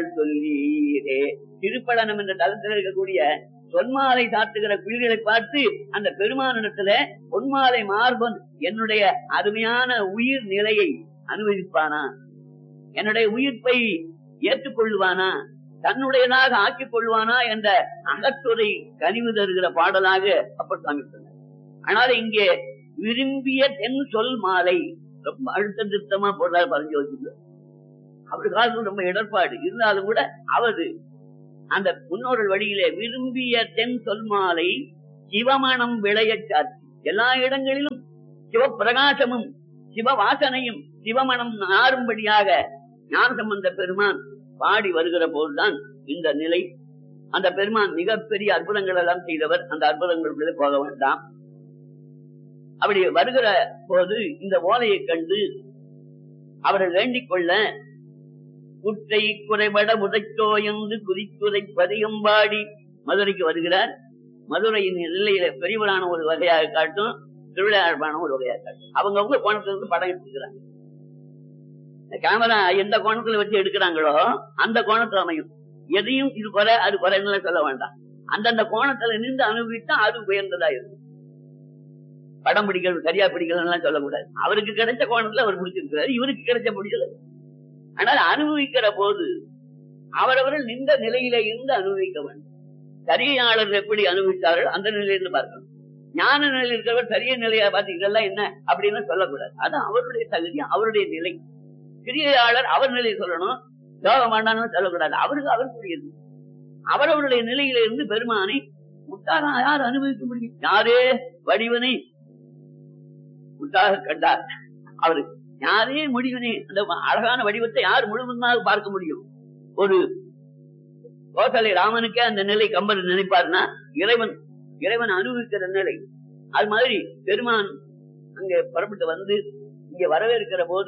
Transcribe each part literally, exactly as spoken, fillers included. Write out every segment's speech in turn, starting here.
சொல்லீரே. திருப்பழனம் என்ற தளத்தில் இருக்கக்கூடிய பொன்மாலை சாத்துகிற குயில்களை பார்த்து அந்த பெருமானிடத்துல பொன்மாலை மார்பன் என்னுடைய அருமையான உயிர் நிலையை அனுபவிப்பானா, என்னுடைய உயிர்ப்பை ஏற்றுக்கொள்வானா, தன்னுடையதாக ஆக்கிக் கொள்வானா என்ற அகத்துறை கனிவு தருகிற பாடலாக அப்பர் சுவாமி சொன்னார். ஆனால் இங்கே விரும்பிய தென் சொல் மாலை ரொம்ப அழுத்த திருத்தமா போடுறாரு பரஞ்சு வச்சுள்ளார். அவரு காலத்துல ரொம்ப இடர்பாடு இருந்தாலும் கூட அவரு அந்த முன்னோர்கள் வழியிலே விரும்பிய தென் சொல் மாலை சிவமணம் விளைய சாட்சி. எல்லா இடங்களிலும் சிவப்பிரகாசமும் சிவ வாசனையும் சிவமணம் நாரும்படியாக ஞானசம்பந்த பெருமான் பாடி வருகிற போதுதான் இந்த நிலை. அந்த பெருமான் மிகப்பெரிய அற்புதங்கள் எல்லாம் செய்தவர். அந்த அற்புதங்களுக்குள்ளே போக வேண்டாம். அப்படி வருகிற போது இந்த ஓலையை கண்டு அவரை வேண்டிக் கொள்ள குற்றை குறைபட உதைத்தோயந்து குதிக்குதை பதியம்பாடி மதுரைக்கு வருகிறார். மதுரையின் எல்லையில பெரியவரான ஒரு வகையாக காட்டும், திருவிளையாழ்வான ஒரு வகையாக காட்டும். அவங்க அவங்க கோணத்திலிருந்து படம் எடுத்துக்கிறாங்க. கேமரா எந்த கோணத்துல வச்சு எடுக்கிறாங்களோ அந்த கோணத்துல அமையும். எதையும் இது குறை அது குறைன்னு சொல்ல வேண்டாம். அந்தந்த கோணத்துல நின்று அனுபவித்தா அது உயர்ந்ததா இருக்கும். படம் பிடிக்கிறது சரியா பிடிக்கலன்னு சொல்லக்கூடாது. அவருக்கு கிடைச்ச கோணத்துல அவர் பிடிச்சிருக்கிறாரு, இவருக்கு கிடைச்ச பிடிக்கல. ஆனால் அனுபவிக்கிற போது அவரவர்கள் நின்ற நிலையில இருந்து அனுபவிக்க வேண்டும். சரியாளர் எப்படி அனுபவித்தார்கள் அந்த நிலையிலிருந்து பார்க்கணும். ஞான நிலையில் இருக்கிறவர் சரிய நிலையா பார்த்து இதெல்லாம் என்ன அப்படின்னு சொல்லக்கூடாது. அது அவருடைய தகுதி, அவருடைய நிலை. கிரியாளர் அவர் நிலையை சொல்லணும், யோகம் வேண்டாம்னு சொல்லக்கூடாது. அவருக்கு அவருக்குரியது. அவரவருடைய நிலையில இருந்து பெருமானை முட்டாக யார் அனுபவிக்க முடியும்? யாரே வடிவனை முட்டாக கண்டார் அவரு, யாரே முடிவனே அந்த அழகான வடிவத்தை யார் முழுவதுமாக பார்க்க முடியும்? ஒரு கோசலை ராமனுக்கே அந்த நிலை கம்பர் நினைப்பார்னா இறைவன் இறைவன் அனுபவிக்கிற நிலை. அது மாதிரி பெருமான் அங்கே புறப்பட்டு வந்து இங்க வரவேற்கிற போது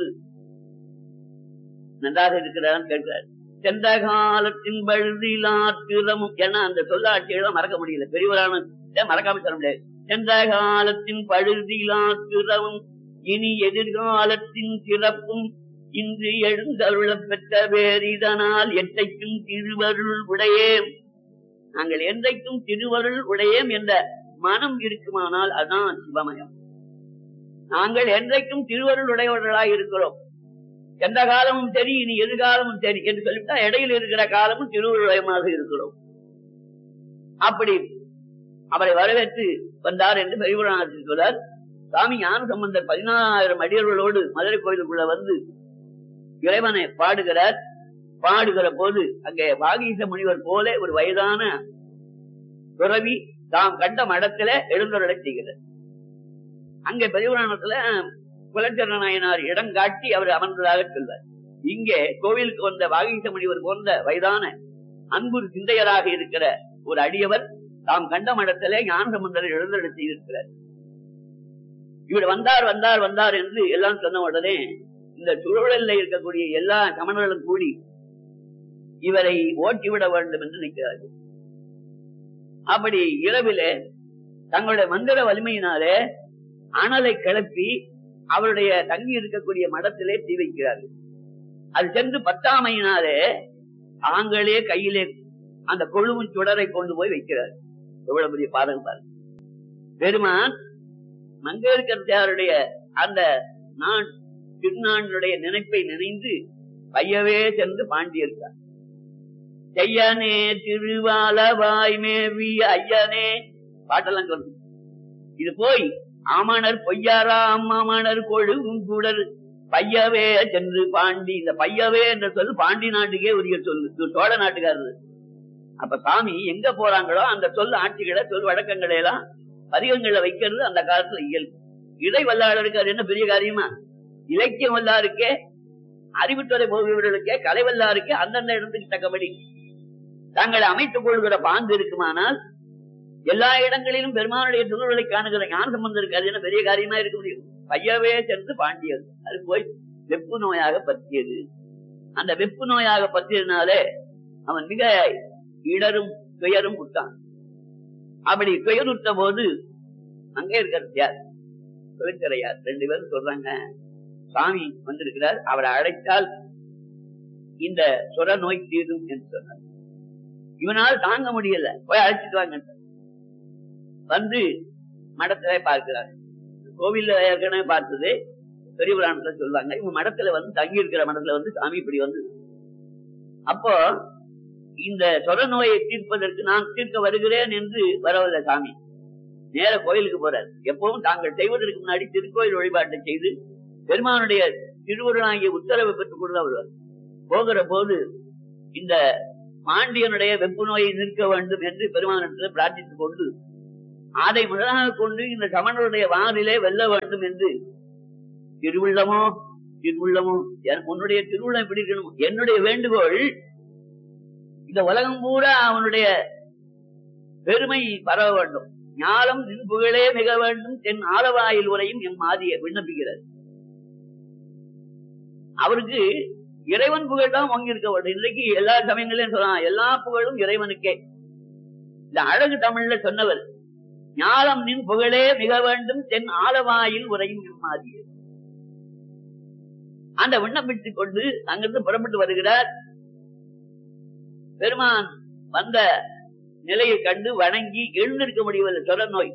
நன்றாக இருக்கிறான்னு கேட்கிறார். சென்ற காலத்தின் பழுதிலாத்திரமும் ஏன்னா அந்த சொல்லாட்சியெல்லாம் மறக்க முடியல, பெரியவரான மறக்காம சொல்ல முடியாது. சென்ற காலத்தின் பழுதிலாத்திரமும் இனி எதிர்காலத்தின் சிறப்பும் இன்று எழுந்தருள பெற்ற வேறிதனால் எட்டைக்கும் திருவருள் உடையேம். நாங்கள் என்றைக்கும் திருவருள் உடையேம் என்ற மனம் இருக்குமானால் அதான் சிவமயம். நாங்கள் என்றைக்கும் திருவருள் உடையவர்களாய் இருக்கிறோம். எந்த காலமும் சரி இனி எதிர்காலமும் சரி என்று சொல்லிவிட்டா இடையில் இருக்கிற காலமும் திருவருளயமாக இருக்கிறோம். அப்படி அவரை வரவேற்று வந்தார் என்று பெரியவரான சொல்றார். சாமி ஞான சம்பந்தர் பதினாயிரம் அடியர்களோடு மதுரை கோயிலுக்குள்ள வந்து இறைவனை பாடுகிறார். பாடுகிற போது அங்கே வாகீச முனிவர் போல ஒரு வயதான துறவி தாம் கண்ட மடத்துல எழுந்தருளை செய்கிறார். அங்கே பெரியபுராணத்துல குலச்சரண நாயனார் இடம் காட்டி அவர் அமர்ந்ததாக சொல்வார். இங்கே கோவிலுக்கு வந்த வாகீச முனிவர் போன்ற வயதான அன்பு சிந்தையராக இருக்கிற ஒரு அடியவர் தாம் கண்ட மடத்திலே ஞான சம்பந்தரை எழுந்தருளை செய்திருக்கிறார். இவர் வந்தார் வந்தார் வந்தார் என்று எல்லாம் சொன்ன உடனே இந்த சுழலில் இருக்கக்கூடிய எல்லா சமணர்களும் கூடி இவரை ஓட்டிவிட வேண்டும் என்று நிற்கிறார்கள். அப்படி இரவிலே தங்களுடைய மந்திர வலிமையினாலே அனலை கிளப்பி அவருடைய தங்கி இருக்கக்கூடிய மடத்திலே தீ வைக்கிறார்கள். அது சென்று பத்தாமையினாலே தாங்களே கையிலே அந்த கொழுவும் சுடரை கொண்டு போய் வைக்கிறார். எவ்வளவு பெரிய பாதகம் பாருங்க. பெருமான் மங்கையர்கரசியாருடைய அந்த நான் திருநாளுடைய நினைப்பை நினைந்து பையவே சென்று பாண்டியிருக்கார். செய்யனே திருவாலவாய் மேவிய ஐயனே பாட்டெல்லாம் சொல்லு. இது போய் ஆமணர் பொய்யாரா அம்மாமணர் கொழுவும் கூடல் பையவே சென்று பாண்டி. இந்த பையவே என்ற சொல்லு பாண்டி நாட்டுக்கே உரிய சொல்லு, சோழ நாட்டுக்காரரு. அப்ப சாமி எங்க போறாங்களோ அந்த சொல் ஆட்சிகளை சொல் வழக்கங்களை எல்லாம் பதிகங்களை வைக்கிறது அந்த காலத்துல இயல்பு. இடை வல்லாளருக்கு அது என்ன பெரிய காரியமா? இலக்கியம் வல்லாருக்கே, அறிவுத்துறை போகிறவர்களுக்கே, கலை வல்லாருக்கே அந்தந்த இடத்துக்கு தக்கபடி தங்களை அமைத்துக் கொள்கிற பாங்கு இருக்குமானால் எல்லா இடங்களிலும் பெருமானுடைய திருவுருளை காணுகிற ஞான சம்பந்தம் இருக்கு. அது என்ன பெரிய காரியமா இருக்க முடியும்? பையவே சென்று பாண்டியது. அது போய் வெப்பு நோயாக பற்றியது. அந்த வெப்பு நோயாக பற்றியதுனாலே அவன் மிக இடரும் துயரும் விட்டான். அப்படி துயருற்ற போது அங்கே இருக்கிறது யார்? தொழிற்கரையார் ரெண்டு பேரும் சொல்றாங்க, சாமி வந்திருக்கிறார், அவரை அழைத்தால் இந்த சொர நோய் தீரும் என்று சொன்னார். இவனால் தாங்க முடியல, போய் அழைச்சிட்டு வாங்க வந்து மடத்துல பார்க்கிறார். கோவில்ல ஏற்கனவே பார்த்தது பெரிய புராணத்துல சொல்லுவாங்க. இவங்க மடத்துல வந்து தங்கி இருக்கிற மடத்துல வந்து சாமி இப்படி வந்து, அப்போ இந்த சொர நோயை தீர்ப்பதற்கு நான் தீர்க்க வருகிறேன் என்று வரவில்லை சாமி. நேர கோயிலுக்கு போறார். எப்பவும் தாங்கள் செய்வதற்கு முன்னாடி திருக்கோயில் வழிபாட்டை செய்து பெருமானுடைய திருவுருளாகிய உத்தரவை பெற்றுக் கொண்டு வருவார். போகிற போது இந்த பாண்டியனுடைய வெப்பு நோயை நிற்க வேண்டும் என்று பெருமானத்தில் பிரார்த்தித்துக் கொண்டு அதை முதலாக கொண்டு இந்த சமணருடைய வானிலே வெல்ல வேண்டும் என்று, திருவுள்ளமோ திருவுள்ளமோ உன்னுடைய திருவுள்ளம் எப்படி இருக்கணும், என்னுடைய வேண்டுகோள் இந்த உலகம் பூரா அவனுடைய பெருமை பரவ வேண்டும், ஞானம் நின் புகழே மிக வேண்டும் தென் ஆலவாயில் உரையும் எம் ஆதிய விண்ணப்பிக்கிறார். அவருக்கு இறைவன் புகழ் தான் வாங்கி இருக்க வேண்டும். இன்றைக்கு எல்லா சமயங்களையும் சொல்லலாம், எல்லா புகழும் இறைவனுக்கே. இந்த அழகு தமிழ்ல சொன்னவர், ஞானம் நின் புகழே மிக வேண்டும் தென் ஆலவாயில் உரையும் எம் ஆதிய. அந்த விண்ணப்பித்துக் கொண்டு அங்கிருந்து புறப்பட்டு வருகிறார். பெருமான் வந்த நிலையை கண்டு வணங்கி எழுந்திருக்க முடியவில்லை. சொர நோய்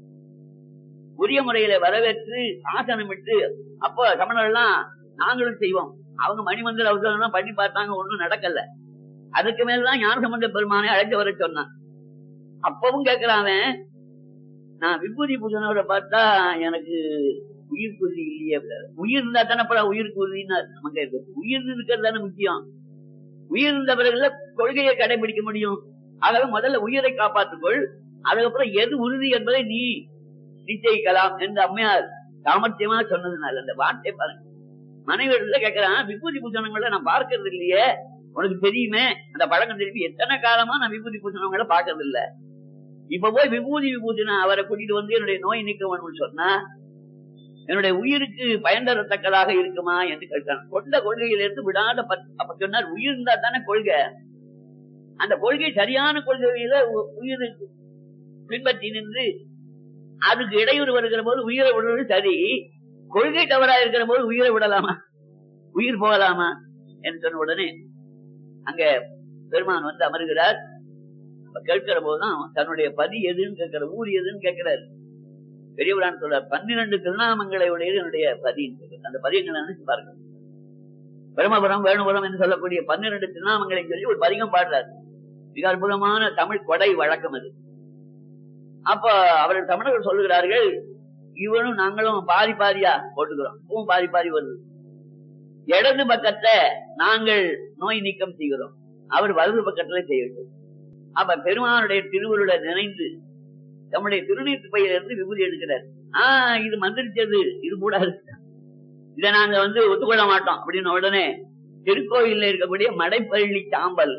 உரிய முறையில வரவேற்று ஆசனமிட்டு, அப்போ சமணர்கள்லாம் நாங்களும் செய்வோம், அவங்க மணிமந்திர அவசரம் பண்ணி பார்த்தாங்க, ஒண்ணும் நடக்கல. அதுக்கு மேலதான் ஞானசம்பந்த பெருமானை அழைத்து வர சொன்னான். அப்பவும் கேட்கிறான், நான் விபூதி பூஜனோட பார்த்தா எனக்கு உயிர் குருதி இல்லையே. உயிர் இருந்தா தானே உயிர் குருதின்னு நமக்கு இருக்கு. உயிர் இருக்கிறது தானே முக்கியம். உயிர் இருந்த பிறகுல கொள்கையை கடைபிடிக்க முடியும். ஆகவே முதல்ல உயிரை காப்பாற்றுக்கொள், அதுக்கப்புறம் எது உறுதி என்பதை நீ நிச்சயிக்கலாம் என்று அம்மையார் சாமர்த்தியமா சொன்னதுனால அந்த வார்த்தை பாருங்க. மனைவியிடத்துல கேட்கிறான், விபூதி பூஜனங்களை நான் பார்க்கறது இல்லையே, உனக்கு தெரியுமே அந்த பழக்கம் தெரியுமே, எத்தனை காலமா நான் விபூதி பூஜனங்களை பார்க்கறது இல்ல, இப்ப போய் விபூதி விபூதினா அவரை கூட்டிட்டு வந்து என்னுடைய நோய் நீக்க வேணும்னு சொன்னா என்னுடைய உயிருக்கு பயன் தரத்தக்கதாக இருக்குமா என்று கேட்டான். கொண்ட கொள்கையிலிருந்து விடாத அப்ப சொன்னார், உயிர் இருந்தா தானே கொள்கை, அந்த கொள்கை சரியான கொள்கையில உயிர் பின்பற்றி நின்று அதுக்கு இடையூறு வருகிற போது உயிரை விடுவது சரி, கொள்கை தவறா இருக்கிற போது உயிரை விடலாமா, உயிர் போகலாமா என்று சொன்ன உடனே அங்க பெருமான் வந்து அமர்கிறார். கேட்கிற போதுதான் தன்னுடைய பதி எதுன்னு கேட்கிற, ஊர் எதுன்னு கேட்கிறார். பெரியவரான் சொல்றார், பன்னிரண்டு திருநாமங்களை உடையது என்னுடைய பதின்னு. அந்த பதியங்களை நினைச்சு பாருங்க. பிரம்மபுரம் வேணுபுரம் என்று சொல்லக்கூடிய பன்னிரண்டு திருநாமங்களை சொல்லி ஒரு பதிகம் பாடுறார். மிக அற்புதமான தமிழ் கொடை வழக்கம் அது. அப்ப அவர்கள் தமிழர்கள் சொல்லுகிறார்கள், இவனும் நாங்களும் பாதி பாதியா போட்டுக்கிறோம், பூவும் பாதி பாதி வருது. இடது பக்கத்தை நாங்கள் நோய் நீக்கம் செய்கிறோம், அவர் வலது பக்கத்துல செய்யட்டும். அப்ப பெருமானுடைய திருவுருளை நினைந்து நம்முடைய திருநீட்டு பையிலிருந்து விபூதி எடுக்கிறார். ஆஹ் இது மந்திரிச்சது, இது கூட இதை நாங்க வந்து ஒத்துக்கொள்ள மாட்டோம் அப்படின்னு உடனே திருக்கோயில இருக்கக்கூடிய மடைப்பள்ளி சாம்பல்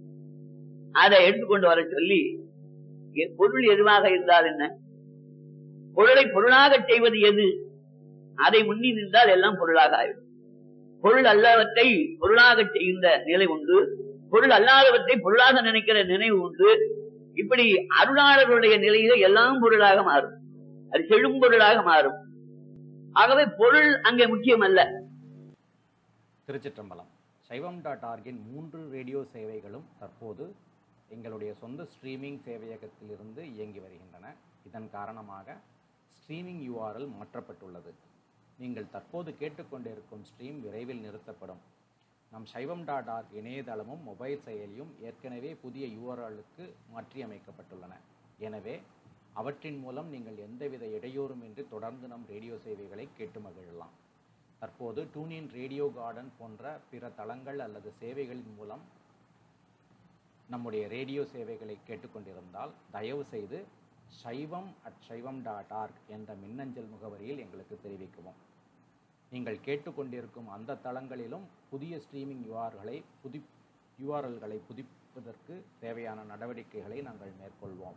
அதை எடுத்துக்கொண்டு வர சொல்லி, பொருள் எதுவாக இருந்தால் என்ன, பொருளை பொருளாக செய்வது எது, அதை முன்னி நின்றால் எல்லாம் பொருளாக ஆயிடும். பொருள் அல்லவற்றை பொருளாக செய்கின்ற நிலை உண்டு, பொருள் அல்லாதவற்றை பொருளாக நினைக்கிற நினைவு உண்டு. இப்படி அருளாளர்களுடைய நிலையில எல்லாம் பொருளாக மாறும், அது செழும் பொருளாக மாறும். ஆகவே பொருள் அங்கே முக்கியம் அல்ல. திருச்சிற்றம்பலம். சைவம் டாட் ஆர்கின் மூன்று ரேடியோ சேவைகளும் தற்போது எங்களுடைய சொந்த ஸ்ட்ரீமிங் சேவையகத்திலிருந்து இயங்கி வருகின்றன. இதன் காரணமாக ஸ்ட்ரீமிங் யூஆர்எல் மாற்றப்பட்டுள்ளது. நீங்கள் தற்போது கேட்டுக்கொண்டிருக்கும் ஸ்ட்ரீம் விரைவில் நிறுத்தப்படும். நம் சைவம் டாட் ஆர்க் இணையதளமும் மொபைல் செயலியும் ஏற்கனவே புதிய யூஆர்எல்லுக்கு மாற்றியமைக்கப்பட்டுள்ளன. எனவே அவற்றின் மூலம் நீங்கள் எந்தவித இடையூறுமின்றி தொடர்ந்து நம் ரேடியோ சேவைகளை கேட்டு மகிழலாம். தற்போது டூனின் ரேடியோ கார்டன் போன்ற பிற தளங்கள் அல்லது சேவைகளின் மூலம் நம்முடைய ரேடியோ சேவைகளை கேட்டுக்கொண்டிருந்தால் தயவு செய்து சைவம் அட் சைவம் டாட் ஆர்க் என்ற மின்னஞ்சல் முகவரியில் எங்களுக்கு தெரிவிக்கவும். நீங்கள் கேட்டுக்கொண்டிருக்கும் அந்த தளங்களிலும் புதிய ஸ்ட்ரீமிங் யூஆர்களை புதி யூஆர்எல்களை புதுப்பிப்பதற்கு தேவையான நடவடிக்கைகளை நாங்கள் மேற்கொள்வோம்.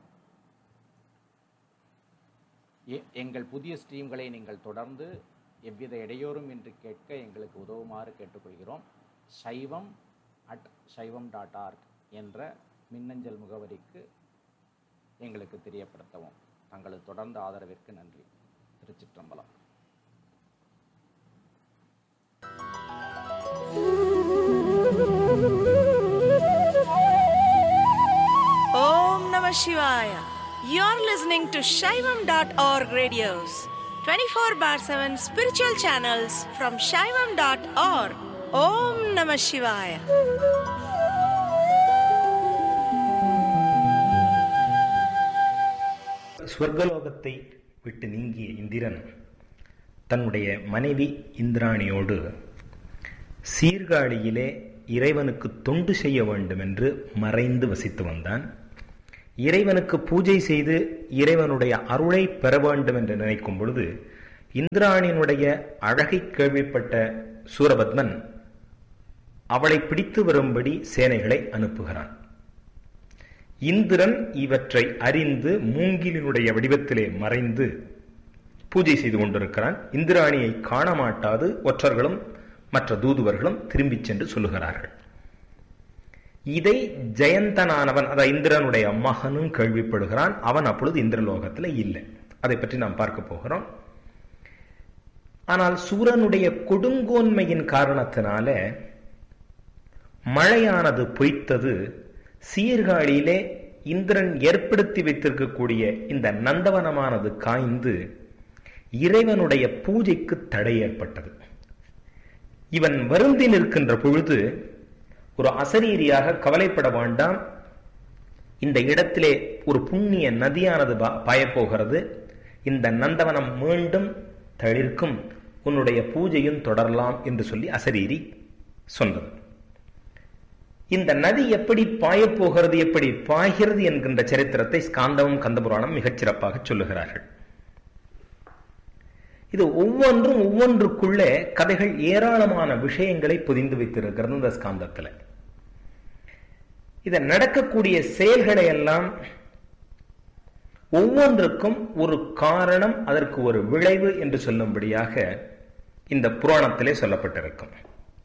எங்கள் புதிய ஸ்ட்ரீம்களை நீங்கள் தொடர்ந்து எவ்வித இடையூறும் இன்றி கேட்க எங்களுக்கு உதவுமாறு கேட்டுக்கொள்கிறோம். சைவம் அட் சைவம் டாட் ஆர்க் என்ற மின்னஞ்சல் முகவரிக்கு எங்களுக்கு தெரியப்படுத்தவும். தங்களது தொடர்ந்த ஆதரவிற்கு நன்றி. திருச்சிற்றம்பலம். Thank you. Om Namah Shivaya. You're listening to Shaivam dot org radios, twenty-four bar seven spiritual channels from Shaivam dot org. Om Namah Shivaya. ஸ்வர்கலோகத்தை விட்டு நீங்கிய இந்திரன் தன்னுடைய மனைவி இந்திராணியோடு சீர்காழியிலே இறைவனுக்கு தொண்டு செய்ய வேண்டும் என்று மறைந்து வசித்து வந்தான். இறைவனுக்கு பூஜை செய்து இறைவனுடைய அருளை பெற வேண்டும் என்று நினைக்கும் பொழுது இந்திராணியினுடைய அழகை கேள்விப்பட்ட சூரபத்மன் அவளை பிடித்து வரும்படி சேனைகளை அனுப்புகிறான். இந்திரன் இவற்றை அறிந்து மூங்கிலினுடைய வடிவத்திலே மறைந்து பூஜை செய்து கொண்டிருக்கிறான். இந்திராணியை காண மாட்டாது ஒற்றர்களும் மற்ற தூதுவர்களும் திரும்பிச் சென்று சொல்லுகிறார்கள். இதை ஜெயந்தனானவன், அதாவது இந்திரனுடைய மகனும் கேள்விப்படுகிறான். அவன் அப்பொழுது இந்திரலோகத்தில் இல்லை. அதை பற்றி நாம் பார்க்க போகிறோம். ஆனால் சூரனுடைய கொடுங்கோன்மையின் காரணத்தினால மழையானது பொய்த்தது. சீர்காழியிலே இந்திரன் ஏற்படுத்தி வைத்திருக்கக்கூடிய இந்த நந்தவனமானது காய்ந்து இறைவனுடைய பூஜைக்கு தடை ஏற்பட்டது. இவன் வருந்தி நிற்கின்ற பொழுது ஒரு அசரீரியாக கவலைப்பட வேண்டாம், இந்த இடத்திலே ஒரு புண்ணிய நதியானது பாயப்போகிறது, இந்த நந்தவனம் மீண்டும் தளிர்க்கும், உன்னுடைய பூஜையும் தொடரலாம் என்று சொல்லி அசரீரி சொன்னது. இந்த நதி எப்படி பாயப்போகிறது, எப்படி பாய்கிறது என்கின்ற சரித்திரத்தை ஸ்காந்தமும் கந்தபுராணம் மிகச் சிறப்பாக சொல்லுகிறார்கள். இது ஒவ்வொன்றும் ஒவ்வொன்றுக்குள்ளே கதைகள் ஏராளமான விஷயங்களை பொதிந்து வைத்திருக்கிறது. இந்த ஸ்காந்தத்தில் இதை நடக்கக்கூடிய செயல்களை எல்லாம் ஒவ்வொன்றுக்கும் ஒரு காரணம், அதற்கு ஒரு விளைவு என்று சொல்லும்படியாக இந்த புராணத்திலே சொல்லப்பட்டிருக்கும்.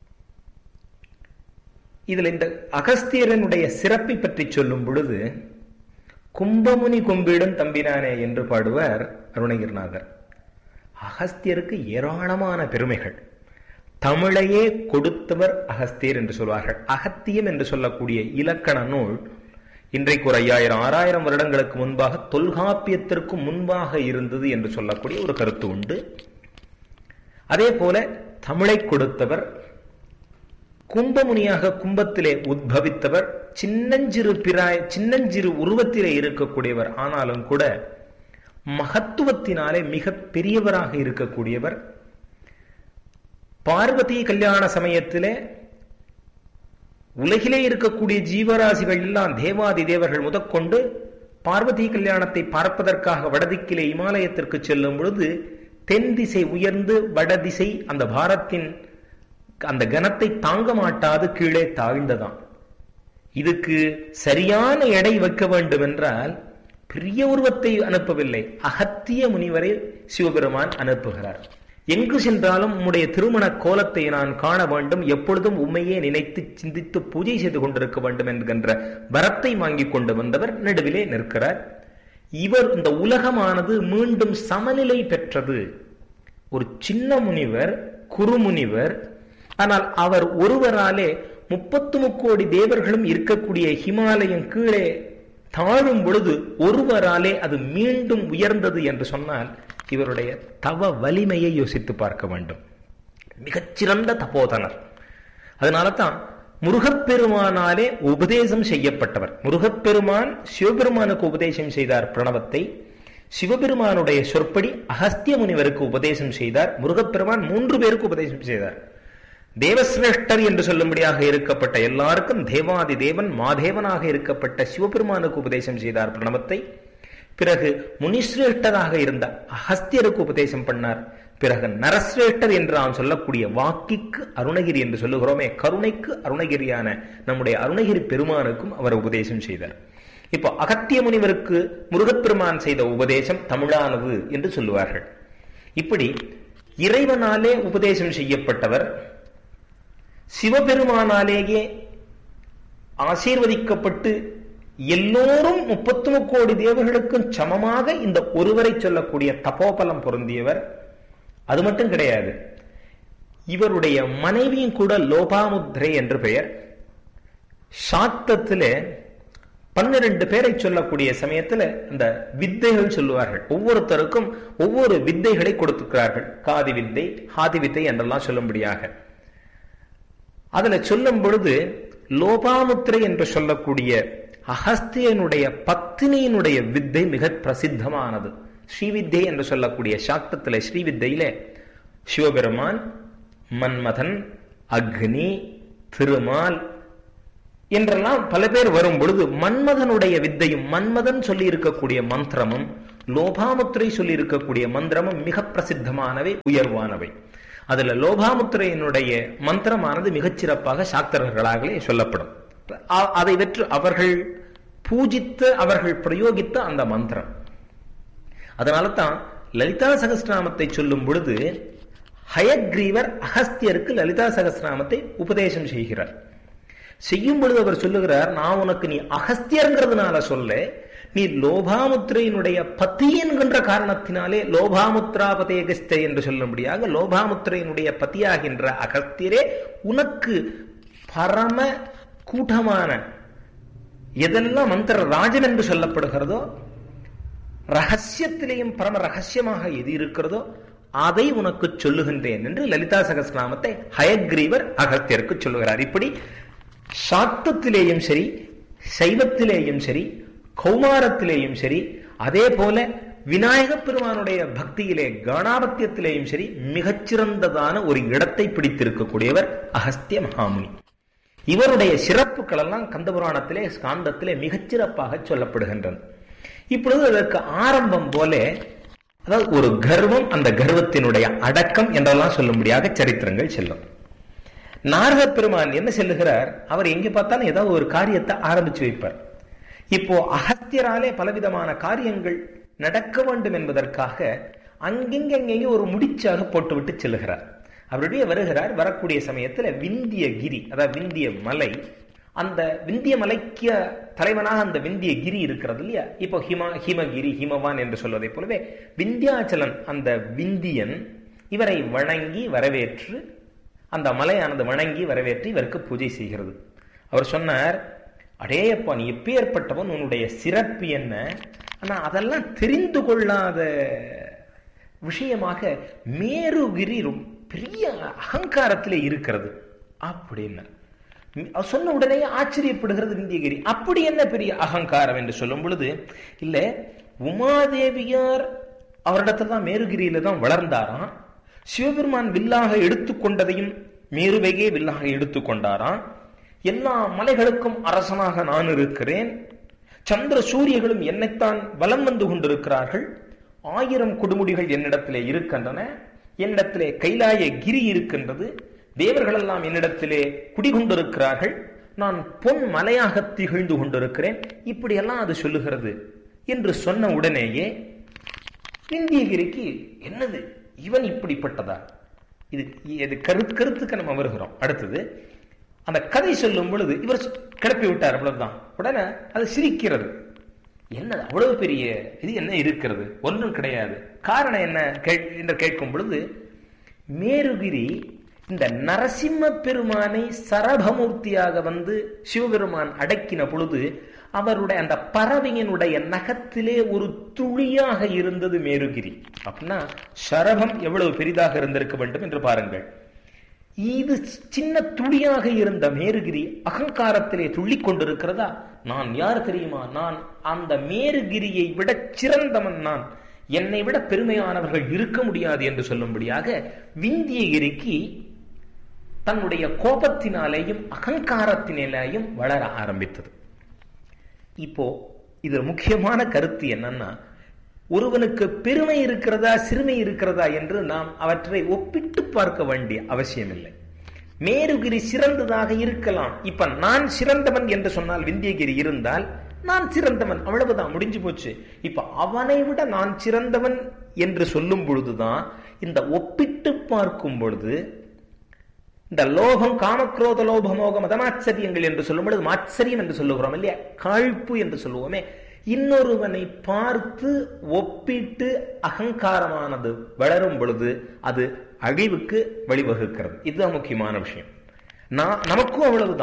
இதில் இந்த அகஸ்தியரனுடைய சிறப்பை பற்றி சொல்லும் பொழுது கும்பமுனி கும்பிடும் தம்பினானே என்று பாடுவார் அருணகிரிநாதர். அகஸ்தியருக்கு ஏராளமான பெருமைகள். தமிழையே கொடுத்தவர் அகஸ்தியர் என்று சொல்வார்கள். அகத்தியம் என்று சொல்லக்கூடிய இலக்கண நூல் இன்றைக்கு ஒரு ஐயாயிரம் ஆறாயிரம் வருடங்களுக்கு முன்பாக தொல்காப்பியத்திற்கு முன்பாக இருந்தது என்று சொல்லக்கூடிய ஒரு கருத்து உண்டு. அதே போல தமிழை கொடுத்தவர், கும்பமுனியாக கும்பத்திலே உத்பவித்தவர், சின்னஞ்சிறு பிராய் சின்னஞ்சிறு உருவத்திலே இருக்கக்கூடியவர், ஆனாலும் கூட மகத்துவத்தினாலே மிக பெரியவராக இருக்கக்கூடியவர். பார்வதி கல்யாண சமயத்திலே உலகிலே இருக்கக்கூடிய ஜீவராசிகள் எல்லாம் தேவாதி தேவர்கள் முதற்கொண்டு பார்வதி கல்யாணத்தை பார்ப்பதற்காக வடதிக்கிலே இமாலயத்திற்கு செல்லும் பொழுது தென் திசை உயர்ந்து வடதிசை அந்த பாரத்தின் அந்த கனத்தை தாங்க மாட்டாது கீழே தாழ்ந்ததாம். இதுக்கு சரியான எடை வைக்க வேண்டும் என்றால் பெரிய உருவத்தை அனுப்பவில்லை, அகத்திய முனிவரை சிவபெருமான் அனுப்புகிறார். எங்கு சென்றாலும் உம்முடைய திருமண கோலத்தை நான் காண வேண்டும், எப்பொழுதும் உண்மையே நினைத்து சிந்தித்து பூஜை செய்து கொண்டிருக்க வேண்டும் என்கின்ற வரத்தை வாங்கி கொண்டு வந்தவர் நடுவிலே நிற்கிறார். இவர் இந்த உலகமானது மீண்டும் சமநிலை பெற்றது. ஒரு சின்ன முனிவர், குருமுனிவர், ஆனால் அவர் ஒருவராலே முப்பத்து முக்கோடி தேவர்களும் இருக்கக்கூடிய ஹிமாலயம் கீழே தாழும் பொழுது ஒருவராலே அது மீண்டும் உயர்ந்தது என்று சொன்னால் இவருடைய தவ வலிமையை யோசித்து பார்க்க வேண்டும். மிகச்சிறந்த தபோதனர். அதனால தான் முருகப்பெருமானாலே உபதேசம் செய்யப்பட்டவர். முருகப்பெருமான் சிவபெருமானுக்கு உபதேசம் செய்தார் பிரணவத்தை. சிவபெருமானுடைய சொற்படி அகஸ்திய முனிவருக்கு உபதேசம் செய்தார். முருகப்பெருமான் மூன்று பேருக்கு உபதேசம் செய்தார். தேவசிரேஷ்டர் என்று சொல்லும்படியாக இருக்கப்பட்ட எல்லாருக்கும் தேவாதி தேவன் மாதேவனாக இருக்கப்பட்ட சிவபெருமானுக்கு உபதேசம் செய்தார் பிரணவத்தை. பிறகு முனிசிரேஷ்டராக இருந்த அகஸ்தியருக்கு உபதேசம் பண்ணார். பிறகு நரசிரேஷ்டர் என்று நாம் சொல்லக்கூடிய வாக்கிக்கு அருணகிரி என்று சொல்லுகிறோமே, கருணைக்கு அருணகிரியான நம்முடைய அருணகிரி பெருமானுக்கும் அவர் உபதேசம் செய்தார். இப்போ அகத்திய முனிவருக்கு முருகப்பெருமான் செய்த உபதேசம் தமிழானது என்று சொல்லுவார்கள். இப்படி இறைவனாலே உபதேசம் செய்யப்பட்டவர், சிவபெருமானாலேயே ஆசீர்வதிக்கப்பட்டு எல்லோரும் முப்பத்து முக்கோடி தேவர்களுக்கும் சமமாக இந்த ஒருவரை சொல்லக்கூடிய தபோபலம் பொருந்தியவர். அது மட்டும் கிடையாது, இவருடைய மனைவியும் கூட லோபாமுத்ரே என்று பெயர். சாக்தத்திலே பன்னிரண்டு பேரை சொல்லக்கூடிய சமயத்துல இந்த வித்தைகள் சொல்லுவார்கள். ஒவ்வொருத்தருக்கும் ஒவ்வொரு வித்தைகளை கொடுத்துக்கிறார்கள். காதி வித்தை, ஹாதி வித்தை என்றெல்லாம் சொல்லும்படியாக. அதுல சொல்லும் பொழுது லோபாமுத்திரை என்று சொல்லக்கூடிய அகஸ்தியனுடைய பத்தினியினுடைய வித்தை மிக பிரசித்தமானது. ஸ்ரீவித்தை என்று சொல்லக்கூடிய சாக்தத்திலே ஸ்ரீவித்தையில சிவபெருமான், மன்மதன், அக்னி, திருமால் என்றெல்லாம் பல பேர் வரும் பொழுது மன்மதனுடைய வித்தையும் மன்மதன் சொல்லி இருக்கக்கூடிய மந்திரமும் லோபாமுத்திரை சொல்லி இருக்கக்கூடிய மந்திரமும் மிக பிரசித்தமானவை, உயர்வானவை. அதுல லோபாமுத்திரையினுடைய மந்திரமானது மிகச்சிறப்பாக சாக்தர்களாகவே சொல்லப்படும். அதை வெற்று அவர்கள் பூஜித்த அவர்கள் பிரயோகித்த அந்த மந்திரம். அதனால தான் லலிதா சகஸ்ரநாமத்தை சொல்லும் பொழுது ஹயக்ரீவர் அகஸ்தியருக்கு லலிதா சகஸ்ரநாமத்தை உபதேசம் செய்கிறார். செய்யும் பொழுது அவர் சொல்லுகிறார், நான் உனக்கு நீ அகஸ்தியர்ங்கிறதுனால சொல்ல, நீ லோபாமுத்திரையினுடைய பதி என்கின்ற காரணத்தினாலே லோபாமுத்ராபதேகஸ்தே என்று சொல்லும்படியாக லோபாமுத்திரையினுடைய பதியாகின்ற அகஸ்தியரே உனக்கு பரம கூட்டமான எதெல்லாம் மந்திர ராஜன் என்று சொல்லப்படுகிறதோ, ரகசியத்திலேயும் பரம ரகசியமாக எது இருக்கிறதோ அதை உனக்கு சொல்லுகின்றேன் என்று லலிதா சகஸ்ரநாமத்தை ஹயக்ரீவர் அகஸ்தியருக்கு சொல்லுகிறார். இப்படி சாக்தத்திலேயும் சரி, சைவத்திலேயும் சரி, கௌமாரத்திலேயும் சரி, அதே போல விநாயக பெருமானுடைய பக்தியிலே கணாபத்தியத்திலேயும் சரி மிகச்சிறந்ததான ஒரு இடத்தை பிடித்திருக்கக்கூடியவர் அகஸ்திய மகாமுனி. இவருடைய சிறப்புகள் எல்லாம் கந்தபுராணத்திலே ஸ்காந்தத்திலே மிகச்சிறப்பாக சொல்லப்படுகின்றன. இப்பொழுது அதற்கு ஆரம்பம் போல, அதாவது ஒரு கர்வம், அந்த கர்வத்தினுடைய அடக்கம் என்றெல்லாம் சொல்லும்படியாக சரித்திரங்கள் செல்லும். நாரத பெருமான் என்ன சொல்லுகிறார், அவர் எங்க பார்த்தாலும் ஏதாவது ஒரு காரியத்தை ஆரம்பிச்சு வைப்பார். இப்போ அகஸ்தியராலே பலவிதமான காரியங்கள் நடக்க வேண்டும் என்பதற்காக அங்கெங்கெங்கே ஒரு முடிச்சாக போட்டுவிட்டு செல்லுகிறார். அவருடைய வருகிறார். வரக்கூடிய சமயத்துல விந்திய கிரி, அதாவது விந்திய மலை, அந்த விந்திய மலைக்கு தலைவனாக அந்த விந்திய கிரி இருக்கிறது இல்லையா, இப்போ ஹிமா ஹிமகிரி ஹிமவான் என்று சொல்வதை போலவே விந்தியாச்சலன் அந்த விந்தியன் இவரை வணங்கி வரவேற்று, அந்த மலையானது வணங்கி வரவேற்று இவருக்கு பூஜை செய்கிறது. அவர் சொன்னார், அடேயப்பா நீ எப்பேற்பட்டவன், உன்னுடைய சிறப்பு என்ன, ஆனா அதெல்லாம் தெரிந்து கொள்ளாத விஷயமாக மேருகிரி பெரிய அகங்காரத்திலே இருக்கிறது அப்படின்னு சொன்ன உடனே ஆச்சரியப்படுகிறது விந்தியகிரி. அப்படி என்ன பெரிய அகங்காரம் என்று சொல்லும் பொழுது, இல்ல உமாதேவியார் அவரிடத்துல தான் மேருகிரியில தான் வளர்ந்தாராம். சிவபெருமான் வில்லாக எடுத்துக்கொண்டதையும் மேருவையே வில்லாக எடுத்துக்கொண்டாராம். எல்லா மலைகளுக்கும் அரசனாக நான் இருக்கிறேன், சந்திர சூரியர்களும் என்னைத்தான் வலம் வந்து கொண்டிருக்கிறார்கள், ஆயிரம் கொடுமுடிகள் என்னிடத்திலே இருக்கின்றன, என்னிடத்திலே கைலாய கிரி இருக்கின்றது, தேவர்கள் எல்லாம் என்னிடத்திலே குடிகொண்டிருக்கிறார்கள், நான் பொன் மலையாக திகழ்ந்து கொண்டிருக்கிறேன், இப்படியெல்லாம் அது சொல்லுகிறது என்று சொன்ன உடனேயே விந்தியகிரிக்கு என்னது இவன் இப்படிப்பட்டதா, இது இது கருத்து கருத்துக்கு நம்ம வருகிறோம். அடுத்தது அந்த கதை சொல்லும் பொழுது இவர் கிளப்பி விட்டார், அவ்வளவுதான். உடனே அது சிரிக்கிறது. என்ன அவ்வளவு பெரிய இது என்ன இருக்கிறது, ஒன்றும் கிடையாது. காரணம் என்ன என்று கேட்கும் பொழுது, மேருகிரி இந்த நரசிம்ம பெருமானை சரபமூர்த்தியாக வந்து சிவபெருமான் அடக்கின பொழுது அவருடைய அந்த பறவையினுடைய நகத்திலே ஒரு துளியாக இருந்தது மேருகிரி. அப்படின்னா சரபம் எவ்வளவு பெரிதாக இருந்திருக்க வேண்டும் என்று பாருங்கள். இது சின்ன துளியாக இருந்த மேருகிரி அகங்காரத்திலே துள்ளிக் கொண்டிருக்கிறதா, நான் யார் தெரியுமா, நான் அந்த மேருகிரியை விட சிறந்தவன், நான் என்னை விட பெருமையானவர்கள் இருக்க முடியாது என்று சொல்லும்படியாக விந்தியகிரிக்கு தன்னுடைய கோபத்தினாலேயும் அகங்காரத்தினாலேயும் வளர ஆரம்பித்தது. இப்போ இது முக்கியமான கருத்து என்னன்னா, ஒருவனுக்கு பெருமை இருக்கிறதா சிறுமை இருக்கிறதா என்று நாம் அவற்றை ஒப்பிட்டு பார்க்க வேண்டிய அவசியம் இல்லை. மேருகிரி சிறந்ததாக இருக்கலாம். இப்ப நான் சிறந்தவன் என்று சொன்னால் விந்தியகிரி இருந்தால் நான் சிறந்தவன், அவ்வளவுதான், முடிஞ்சு போச்சு. இப்ப அவனை விட நான் சிறந்தவன் என்று சொல்லும் பொழுதுதான், இந்த ஒப்பிட்டு பார்க்கும் பொழுது இந்த லோகம் காமக்ரோத லோபமோக மதமாச்சரியங்கள் என்று சொல்லும் பொழுது மாச்சரியம் என்று சொல்லுகிறோம் இல்லையா, காழ்ப்பு என்று சொல்லுவோமே, இன்னொருவனை பார்த்து ஒப்பிட்டு அகங்காரமானது வளரும் பொழுது அது அழிவுக்கு வழிவகுக்கிறது. இதுதான் முக்கியமான விஷயம். நான் நமக்கும் அவ்வளவுதான்.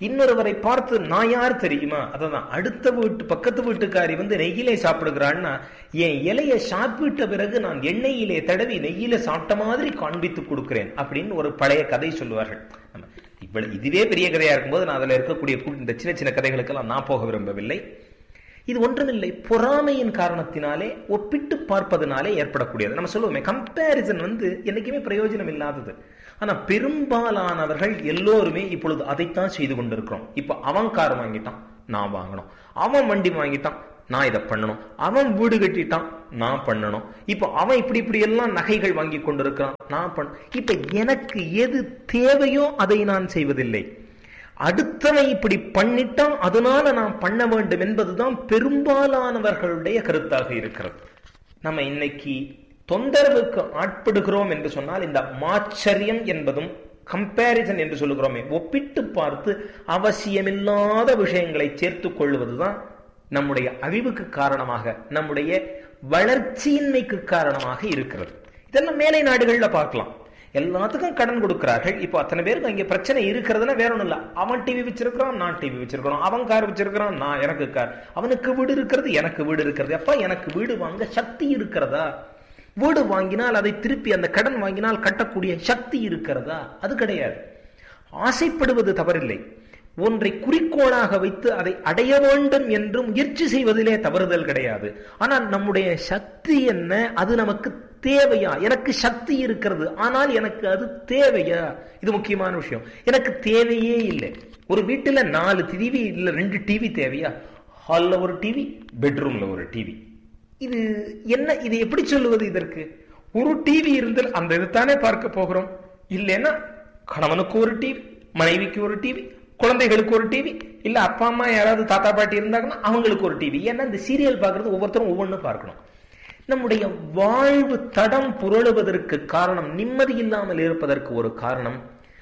இன்னொருவரை பார்த்து நான் யார் தெரியுமா, அதான் அடுத்த வீட்டு பக்கத்து வீட்டுக்காரி வந்து நெய்யிலே சாப்பிடுகிறான்னா என் இலையை சாப்பிட்ட பிறகு நான் எண்ணெயிலே தடவி நெய்யில சாப்பிட்ட மாதிரி காண்பித்து கொடுக்கிறேன் அப்படின்னு ஒரு பழைய கதை சொல்லுவார்கள். இவ்வளவு இதுவே பெரிய கதையா இருக்கும்போது நான் அதுல இருக்கக்கூடிய இந்த சின்ன சின்ன கதைகளுக்கெல்லாம் நான் போக விரும்பவில்லை. இது ஒன்றுமில்லை, பொறாமையின் காரணத்தினாலே ஒப்பிட்டு பார்ப்பதனாலே ஏற்படக்கூடியது. நம்ம சொல்லுவோமே கம்பேரிசன் வந்து என்னைக்குமே பிரயோஜனம் இல்லாதது. ஆனா பெரும்பாலானவர்கள் எல்லோருமே இப்பொழுது அதைத்தான் செய்து கொண்டிருக்கிறோம். இப்ப அவன் கார் வாங்கிட்டான், நான் வாங்கணும். அவன் வண்டி வாங்கிட்டான், நான் இதை பண்ணணும். அவன் வீடு கட்டிட்டான், நான் பண்ணணும். இப்ப அவன் இப்படி இப்படி எல்லாம் நகைகள் வாங்கி கொண்டிருக்கிறான், நான் பண்ண. இப்ப எனக்கு எது தேவையோ அதை நான் செய்வதில்லை. அடுத்தவன் இப்படி பண்ணிட்டான், அதனால நான் பண்ண வேண்டும் என்பதுதான் பெரும்பாலானவர்களுடைய கருத்தாக இருக்கிறது. நம்ம இன்னைக்கு தொந்தரவுக்கு ஆட்படுகிறோம் என்று சொன்னால் இந்த மாச்சரியம் என்பதும் கம்பேரிசன் என்று சொல்லுகிறோமே, ஒப்பிட்டு பார்த்து அவசியமில்லாத விஷயங்களை சேர்த்துக் கொள்வதுதான் நம்முடைய அழிவுக்கு காரணமாக, நம்முடைய வளர்ச்சியின்மைக்கு காரணமாக இருக்கிறது. இதெல்லாம் மேலை நாடுகள்ல பார்க்கலாம். எல்லாத்துக்கும் கடன் கொடுக்கிறார்கள். இப்போ அத்தனை பேருக்கு அங்கே பிரச்சனை இருக்கிறதுனா வேற ஒண்ணும் இல்ல. அவன் டிவி வச்சிருக்கிறான், நான் டிவி வச்சிருக்கிறோம். அவன் கார் வச்சிருக்கிறான், நான் எனக்கு கார். அவனுக்கு வீடு இருக்கிறது, எனக்கு வீடு இருக்கிறது. அப்ப எனக்கு வீடு வாங்க சக்தி இருக்கிறதா? வீடு வாங்கினால் அதை திருப்பி அந்த கடன் வாங்கினால் கட்டக்கூடிய சக்தி இருக்கிறதா? அது கிடையாது. ஆசைப்படுவது தவறில்லை. ஒன்றை குறிக்கோளாக வைத்து அதை அடைய வேண்டும் என்று முயற்சி செய்வதிலே தவறுதல் கிடையாது. ஆனால் நம்முடைய சக்தி என்ன, அது நமக்கு தேவையா? எனக்கு சக்தி இருக்கிறது, ஆனால் எனக்கு அது தேவையா? இது முக்கியமான விஷயம். எனக்கு தேவையே இல்லை. ஒரு வீட்டுல நாலு டிவி இல்ல ரெண்டு டிவி தேவையா? ஹால்ல ஒரு டிவி, பெட்ரூம்ல ஒரு டிவி. இது என்ன? இது எப்படி சொல்லுவது? இதற்கு ஒரு டிவி இருந்தால் அந்த இதுதானே பார்க்க போகிறோம். இல்லைன்னா கணவனுக்கு ஒரு டிவி, மனைவிக்கு ஒரு டிவி, குழந்தைகளுக்கு ஒரு டிவி, இல்ல அப்பா அம்மா யாராவது தாத்தா பாட்டி இருந்தாங்கன்னா அவங்களுக்கு ஒரு டிவி. ஏன்னா இந்த சீரியல் பார்க்கறது ஒவ்வொருத்தரும் ஒவ்வொன்றும் பார்க்கணும். நம்முடைய வாழ்வு தடம் புரளுவதற்கு காரணம், நிம்மதி இல்லாமல் இருப்பதற்கு ஒரு காரணம்,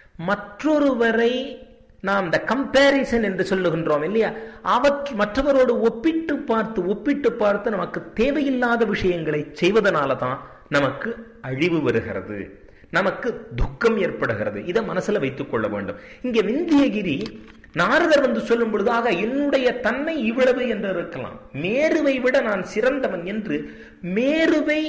மற்றொருவரை நாம் இந்த கம்பேரிசன் என்று சொல்லுகின்றோம் இல்லையா, அவற்று மற்றவரோடு ஒப்பிட்டு பார்த்து ஒப்பிட்டு பார்த்து நமக்கு தேவையில்லாத விஷயங்களை செய்வதனால தான் நமக்கு அழிவு வருகிறது, நமக்கு துக்கம் ஏற்படுகிறது. இதை மனசுல வைத்துக் கொள்ள வேண்டும். இங்கே விந்தியகிரி நாரதர் வந்து சொல்லும் பொழுது, ஆக என்னுடைய தன்மை இவ்வளவு என்று இருக்கலாம், மேருவை விட நான் சிறந்தவன் என்று மேருவை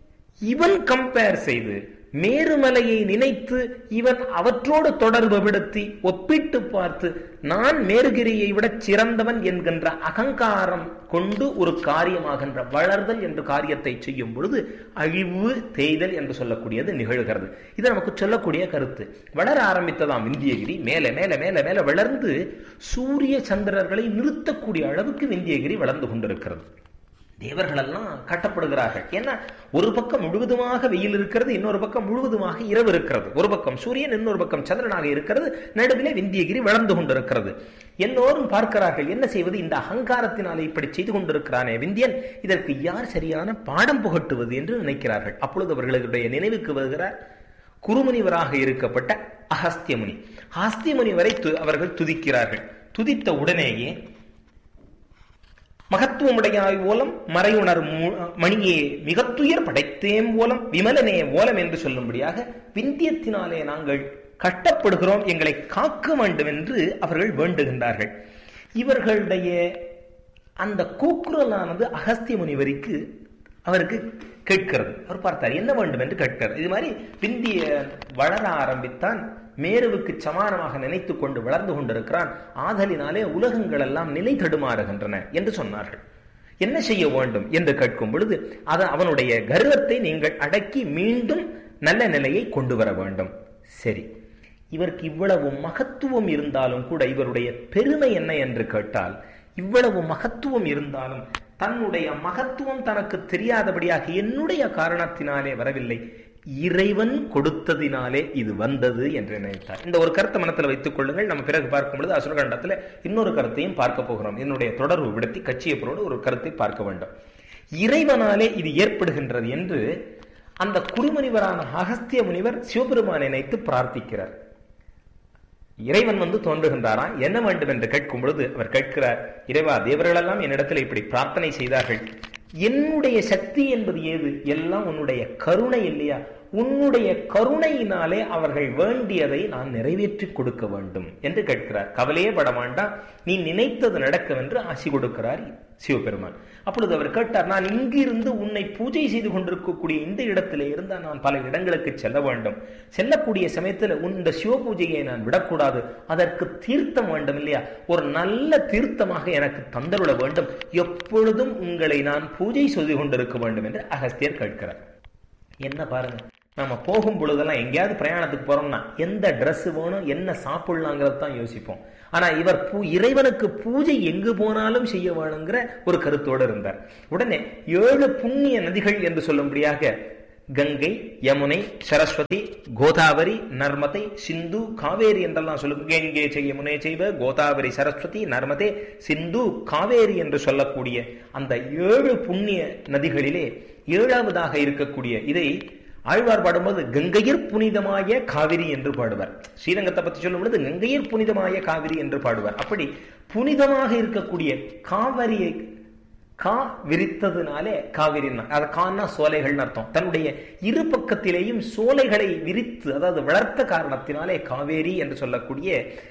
இவன் கம்பேர் செய்து, மேருமலையை நினைத்து இவன் அவற்றோடு தொடர்பு படுத்தி ஒப்பிட்டு பார்த்து நான் மேருகிரியை விட சிறந்தவன் என்கின்ற அகங்காரம் கொண்டு ஒரு காரியமாகின்ற வளர்தல் என்று காரியத்தை செய்யும் பொழுது அழிவு தேய்தல் என்று சொல்லக்கூடியது நிகழ்கிறது. இது நமக்கு சொல்லக்கூடிய கருத்து. வளர ஆரம்பித்ததாம் விந்தியகிரி, மேல மேல மேல மேல வளர்ந்து சூரிய சந்திரர்களை நிறுத்தக்கூடிய அளவுக்கு விந்தியகிரி வளர்ந்து கொண்டிருக்கிறது. தேவர்கள் எல்லாம் கட்டப்படுகிறார்கள். ஏன்னா ஒரு பக்கம் முழுவதுமாக வெயில் இருக்கிறது, இன்னொரு பக்கம் முழுவதுமாக இரவு இருக்கிறது. ஒரு பக்கம் சூரியன், இன்னொரு பக்கம் சந்திரனாக இருக்கிறது. நடுவிலே விந்தியகிரி வளர்ந்து கொண்டிருக்கிறது. எல்லோரும் பார்க்கிறார்கள், என்ன செய்வது? இந்த அகங்காரத்தினாலே இப்படி செய்து கொண்டிருக்கிறானே விந்தியன், இதற்கு யார் சரியான பாடம் புகட்டுவது என்று நினைக்கிறார்கள். அப்பொழுது அவர்களுடைய நினைவுக்கு வருகிறார் குருமுனிவராக இருக்கப்பட்ட அகஸ்திய முனி. அகஸ்திய முனிவரை அவர்கள் துதிக்கிறார்கள். துதித்த உடனேயே மகத்துவமுடையாய் ஓலம் மறையுணர் மணியே மிகத்துயர் படைத்தேம் ஓலம் விமலனே ஓலம் என்று சொல்லும்படியாக விந்தியத்தினாலே நாங்கள் கட்டப்படுகிறோம், எங்களை காக்க வேண்டும் என்று அவர்கள் வேண்டுகின்றார்கள். இவர்களுடைய அந்த கூக்குரலானது அகஸ்திய முனிவருக்கு அவருக்கு கேட்கிறது. அவர் பார்த்தார், என்ன வேண்டும் என்று கேட்கிறார். இது மாதிரி விந்திய வளர ஆரம்பித்தான், மேருவுக்கு சமானமாக நினைத்துக் கொண்டு வளர்ந்து கொண்டிருக்கிறான், ஆதலினாலே உலகங்கள் எல்லாம் நிலை தடுமாறுகின்றன என்று சொன்னார்கள். என்ன செய்ய வேண்டும் என்று கேட்கும் பொழுது, அது அவனுடைய கர்வத்தை நீங்கள் அடக்கி மீண்டும் நல்ல நிலையை கொண்டு வர வேண்டும். சரி, இவருக்கு இவ்வளவு மகத்துவம் இருந்தாலும் கூட இவருடைய பெருமை என்ன என்று கேட்டால், இவ்வளவு மகத்துவம் இருந்தாலும் தன்னுடைய மகத்துவம் தனக்கு தெரியாதபடியாக என்னுடைய காரணத்தினாலே வரவில்லை, இறைவன் கொடுத்ததினாலே இது வந்தது என்று நினைத்தார். இந்த ஒரு கருத்தை மனத்தில் வைத்துக் கொள்ளுங்கள். நம்ம பிறகு பார்க்கும் பொழுது அசுரகண்டத்தில் இன்னொரு கருத்தையும் பார்க்க போகிறோம். என்னுடைய தொடர்பு விடுத்தி கட்சியப்பரோடு ஒரு கருத்தை பார்க்க வேண்டும். இறைவனாலே இது ஏற்படுகின்றது என்று அந்த குருமுனிவரான அகஸ்திய முனிவர் சிவபெருமானை நினைத்து பிரார்த்திக்கிறார். இறைவன் வந்து தோன்றுகின்றாரா, என்ன வேண்டும் என்று கேட்கும் பொழுது அவர் கேட்கிறார், இறைவா, தேவர்கள் எல்லாம் என்னிடத்தில் இப்படி பிரார்த்தனை செய்தார்கள், என்னுடைய சக்தி என்பது ஏது? எல்லாம் உன்னுடைய கருணை இல்லையா? உன்னுடைய கருணையினாலே அவர்கள் வேண்டியதை நான் நிறைவேற்றி கொடுக்க வேண்டும் என்று கேட்கிறார். கவலையே பட வேண்டாம், நீ நினைத்தது நடக்கும் என்று ஆசி கொடுக்கிறார் சிவபெருமான். அப்பொழுது அவர் கேட்டார், நான் இங்கிருந்து உன்னை பூஜை செய்து கொண்டிருக்கக்கூடிய இந்த இடத்திலே இருந்தால் நான் பல இடங்களுக்கு செல்ல வேண்டும். செல்லக்கூடிய சமயத்தில் இந்த சிவ பூஜையை நான் விடக்கூடாது. அதற்கு தீர்த்தம் வேண்டும் இல்லையா? ஒரு நல்ல தீர்த்தமாக எனக்கு தந்தருள வேண்டும். எப்பொழுதும் உங்களை நான் பூஜை செய்து கொண்டிருக்க வேண்டும் என்று அகஸ்தியர் கேட்கிறார். என்ன பாருங்க, நம்ம போகும் பொழுதெல்லாம் எங்கேயாவது பிரயாணத்துக்கு போறோம்னா எந்த ட்ரெஸ் வேணும், என்ன சாப்பிடலாங்கிறது தான் யோசிப்போம். ஆனா இவர் பூ இறைவனுக்கு பூஜை எங்கு போனாலும் செய்ய வேணுங்கிற ஒரு கருத்தோடு இருந்தார். உடனே ஏழு புண்ணிய நதிகள் என்று சொல்லும்படியாக கங்கை, யமுனை, சரஸ்வதி, கோதாவரி, நர்மதை, சிந்து, காவேரி என்றெல்லாம் சொல்லும். கங்கை செய் யமுனை செய்வ, கோதாவரி, சரஸ்வதி, நர்மதே, சிந்து, காவேரி என்று சொல்லக்கூடிய அந்த ஏழு புண்ணிய நதிகளிலே ஏழாவதாக இருக்கக்கூடிய இதை ஆழ்வார் பாடும்போது கங்கையர் புனிதமாய காவிரி என்று பாடுவார். ஸ்ரீரங்கத்தை பற்றி சொல்லும் பொழுது கங்கையர் புனிதமாய காவிரி என்று பாடுவார். அப்படி புனிதமாக இருக்கக்கூடிய காவிரியை கா விரித்ததுனாலே காவிரி, அது கான்னா சோலைகள் அர்த்தம். தன்னுடைய இரு பக்கத்திலேயும் சோலைகளை விரித்து, அதாவது வளர்த்த காரணத்தினாலே காவேரி என்று சொல்லக்கூடிய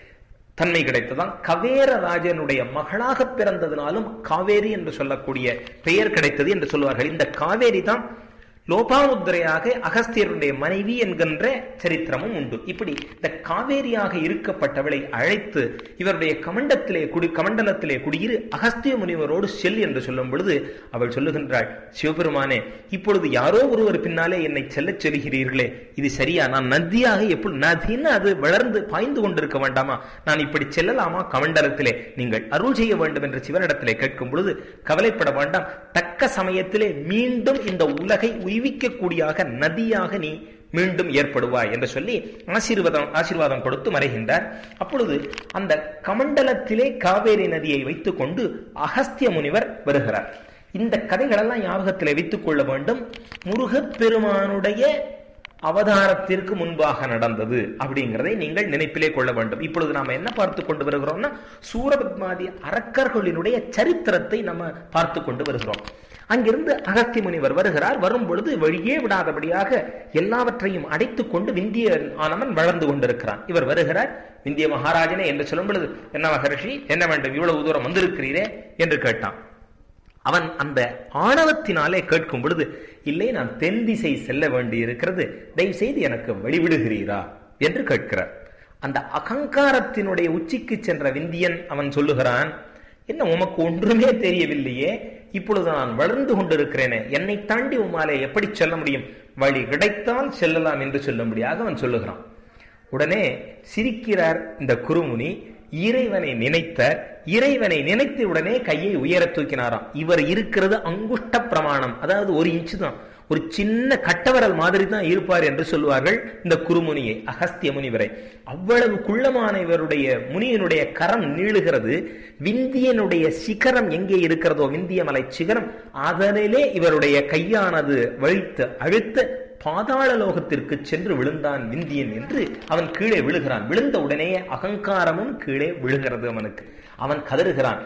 தன்மை கிடைத்ததான். கவேரராஜனுடைய மகளாக பிறந்ததினாலும் காவேரி என்று சொல்லக்கூடிய பெயர் கிடைத்தது என்று சொல்வார்கள். இந்த காவேரி தான் லோபாமுத்திரையாக அகஸ்தியருடைய மனைவி என்கின்ற சரித்திரமும் உண்டு. இப்படி இந்த காவேரியாக இருக்கப்பட்டவளை அழைத்து இவருடைய கமண்டத்திலே குடி கமண்டலத்திலே குடியிரு அகஸ்திய முனிவரோடு செல் என்று சொல்லும் பொழுது அவள் சொல்லுகின்றாள், சிவபெருமானே, இப்பொழுது யாரோ ஒருவர் பின்னாலே என்னை செல்ல சொல்கிறீர்களே, இது சரியா? நான் நதியாக எப்படி நதின்னு அது வளர்ந்து பாய்ந்து கொண்டிருக்க வேண்டாமா? நான் இப்படி செல்லலாமா கமண்டலத்திலே? நீங்கள் அருள் செய்ய வேண்டும் என்று சிவனிடத்திலே கேட்கும் பொழுது, கவலைப்பட வேண்டாம், தக்க சமயத்திலே மீண்டும் இந்த உலகை உய்விக்கக்கூடியாக நதியாக நீ மீண்டும் ஏற்படுவாய் என்று சொல்லி ஆசீர்வாதம் ஆசீர்வாதம் கொடுத்து மறைகின்றார். அப்பொழுது அந்த கமண்டலத்திலே காவேரி நதியை வைத்துக் கொண்டு அகஸ்திய முனிவர் வருகிறார். இந்த கதைகளெல்லாம் ஞாபகத்திலே வைத்துக் கொள்ள வேண்டும். முருகப்பெருமானுடைய அவதாரத்திற்கு முன்பாக நடந்தது அப்படிங்கிறதை நீங்கள் நினைப்பிலே கொள்ள வேண்டும். இப்பொழுது நாம என்ன பார்த்து கொண்டு வருகிறோம்னா சூரபத்மாதி அரக்கர்களினுடைய சரித்திரத்தை நம்ம பார்த்து கொண்டு வருகிறோம். அங்கிருந்து அகஸ்திய முனிவர் வருகிறார். வரும் பொழுது வழியே விடாதபடியாக எல்லாவற்றையும் அடைத்துக் கொண்டு விந்திய ஆனவன் வளர்ந்து கொண்டிருக்கிறான். இவர் வருகிறார். விந்திய மகாராஜனே என்று சொல்லும் பொழுது, என்ன மகரிஷி, என்ன வேண்டும், இவ்வளவு தூரம் வந்திருக்கிறீரே என்று கேட்டான். அவன் அந்த ஆணவத்தினாலே கேட்கும் பொழுது, இல்லை, நான் தென் திசை செல்ல வேண்டி இருக்கிறது, தயவு செய்து எனக்கு வழிவிடுகிறீரா என்று கேட்கிறார். அந்த அகங்காரத்தினுடைய உச்சிக்கு சென்ற விந்தியன் அவன் சொல்லுகிறான், என்ன உமக்கு ஒன்றுமே தெரியவில்லையே, இப்பொழுது நான் வளர்ந்து கொண்டிருக்கிறேனே, என்னை தாண்டி உமாலே எப்படி செல்ல முடியும்? வழி கிடைத்தால் செல்லலாம் என்று சொல்லும்படியாக அவன் சொல்லுகிறான். உடனே சிரிக்கிறார் இந்த குருமுனி. இறைவனை நினைத்தார். இறைவனை நினைத்த உடனே கையை உயர தூக்கினாராம். இவர் இருக்கிறது அங்குஷ்ட பிரமாணம், அதாவது ஒரு இன்ச்சு தான், ஒரு சின்ன கட்டவரல் மாதிரி தான் இருப்பார் என்று சொல்வார்கள் இந்த குருமுனியை, அகஸ்திய முனிவரை. அவ்வளவு குள்ளமான இவருடைய முனியினுடைய கரம் நீளுகிறது. விந்தியனுடைய சிகரம் எங்கே இருக்கிறதோ, விந்திய மலை சிகரம், அதனிலே இவருடைய கையானது வழித்து அழுத்த பாதாள லோகத்திற்கு சென்று விழுந்தான் விந்தியன் என்று அவன் கீழே விழுகிறான். விழுந்த உடனே அகங்காரமும் கீழே விழுகிறது அவனுக்கு. அவன் கதறுகிறான்,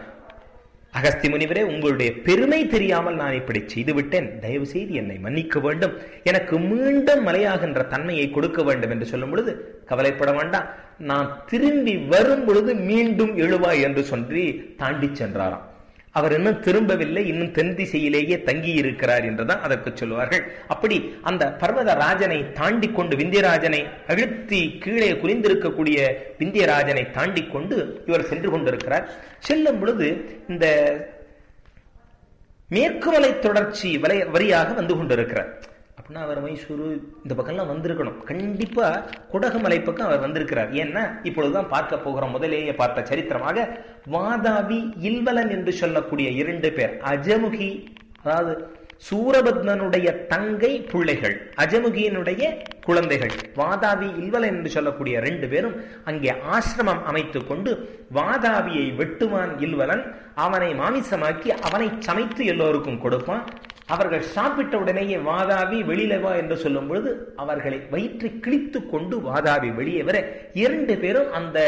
அகஸ்தி முனிவரே, உங்களுடைய பெருமை தெரியாமல் நான் இப்படி செய்துவிட்டேன், தயவு செய்து என்னை மன்னிக்க வேண்டும், எனக்கு மீண்டும் மலையாகின்ற தன்மையை கொடுக்க வேண்டும் என்று சொல்லும் பொழுது, கவலைப்பட வேண்டாம், நான் திரும்பி வரும் பொழுது மீண்டும் எழுவாய் என்று சொல்லி தாண்டி சென்றாராம். அவர் இன்னும் திரும்பவில்லை, இன்னும் தென் திசையிலேயே தங்கி இருக்கிறார் என்றுதான் அதற்கு சொல்லுவார்கள். அப்படி அந்த பர்வத ராஜனை தாண்டி கொண்டு, விந்தியராஜனை அழுத்தி கீழே குறிந்திருக்கக்கூடிய விந்தியராஜனை தாண்டி கொண்டு இவர் சென்று கொண்டிருக்கிறார். செல்லும் பொழுது இந்த மேற்கு மலை தொடர்ச்சி வலை வரியாக வந்து கொண்டிருக்கிறார். அப்படின்னா அவர் மைசூரு இந்த பக்கம்லாம் வந்திருக்கணும். கண்டிப்பா குடகுமலை பக்கம் அவர் வந்திருக்கிறார். ஏன்னா இப்பொழுதுதான் பார்க்க போகிறோம். முதலேயே பார்த்த சரித்திரமாக வாதாபி, இல்வலன் என்று சொல்லக்கூடிய இரண்டு பேர், அஜமுகி, அதாவது சூரபத்மனுடைய தங்கை பிள்ளைகள், அஜமுகியினுடைய குழந்தைகள், வாதாபி, இல்வலன் என்று சொல்லக்கூடிய ரெண்டு பேரும் அங்கே ஆசிரமம் அமைத்துக் கொண்டு வாதாபியை வெட்டுவான் இல்வலன், அவனை மாமிசமாக்கி அவனை சமைத்து எல்லோருக்கும் கொடுப்பான். அவர்கள் சாப்பிட்ட உடனேயே வாதாபி வெளியில வா என்று சொல்லும் பொழுது அவர்களை வயிற்றை கிழித்து கொண்டு வாதாபி வெளியே வர இரண்டு பேரும் அந்த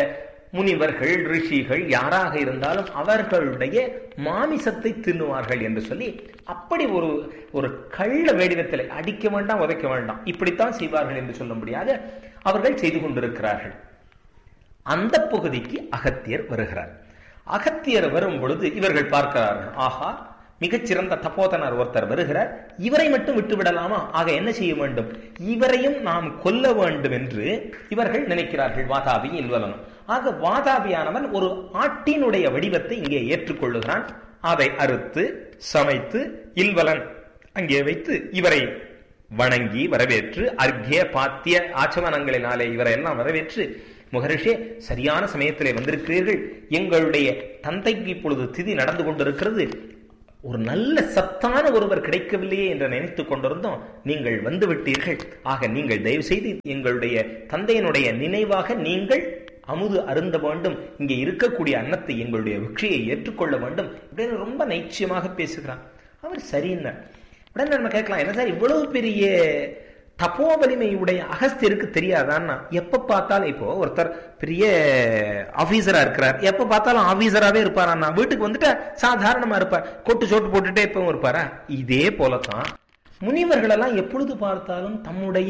முனிவர்கள் ரிஷிகள் யாராக இருந்தாலும் அவர்களுடைய மாமிசத்தை தின்னுவார்கள் என்று சொல்லி அப்படி ஒரு ஒரு கள்ள வேடிவத்தில் அடிக்க வேண்டாம் உதைக்க வேண்டாம் இப்படித்தான் செய்வார்கள் என்று சொல்லும்படியாக அவர்கள் செய்து கொண்டிருக்கிறார்கள். அந்த பகுதிக்கு அகத்தியர் வருகிறார். அகத்தியர் வரும் பொழுது இவர்கள் பார்க்கிறார்கள், ஆஹா மிகச்சிறந்த தபோதனர் ஒருத்தர் வருகிறார், இவரை மட்டும் விட்டு விடலாமா? ஆக என்ன செய்ய வேண்டும், இவரையும் நாம் கொல்ல வேண்டும் என்று இவர்கள் நினைக்கிறார்கள். வாதாபி இல்வலனும். ஆக வாதாபியானவன் ஒரு ஆட்டினுடைய வடிவத்தை இங்கே ஏற்றுக்கொள்ளுகிறான். அதை அறுத்து சமைத்து இல்வலன் அங்கே வைத்து இவரை வணங்கி வரவேற்று அர்க்கிய பாத்திய ஆச்சமனங்களினாலே இவரை எல்லாம் வரவேற்று, முகரிஷே சரியான சமயத்திலே வந்திருக்கிறீர்கள், எங்களுடைய தந்தைக்கு இப்பொழுது திதி நடந்து கொண்டிருக்கிறது, ஒரு நல்ல சத்தான ஒருவர் கிடைக்கவில்லையே என்று நினைத்துக் கொண்டிருந்தோம், நீங்கள் வந்து விட்டீர்கள், ஆக நீங்கள் தயவு செய்து எங்களுடைய தந்தையினுடைய நினைவாக நீங்கள் அமுது அருந்த வேண்டும், இங்கே இருக்கக்கூடிய அன்னத்தை எங்களுடைய விக்ஷையை ஏற்றுக்கொள்ள வேண்டும் அப்படின்னு ரொம்ப நைச்சியமாக பேசுகிறான். அவர் சரின்னு உடனே நம்ம கேட்கலாம், என்ன சார் இவ்வளவு பெரிய தப்போ வலிமையுடைய அகஸ்தியருக்கு தெரியாதான்னா? எப்ப பார்த்தாலும் இப்போ ஒருத்தர் பெரிய ஆபீசரா இருக்கிறார், எப்ப பார்த்தாலும் ஆபீசராவே இருப்பாரா? வீட்டுக்கு வந்துட்டு சாதாரணமா இருப்பார், கொட்டு சோட்டு போட்டுட்டே எப்பவும் இருப்பாரா? இதே போலத்தான் முனிவர்கள் எல்லாம் எப்பொழுது பார்த்தாலும் தம்முடைய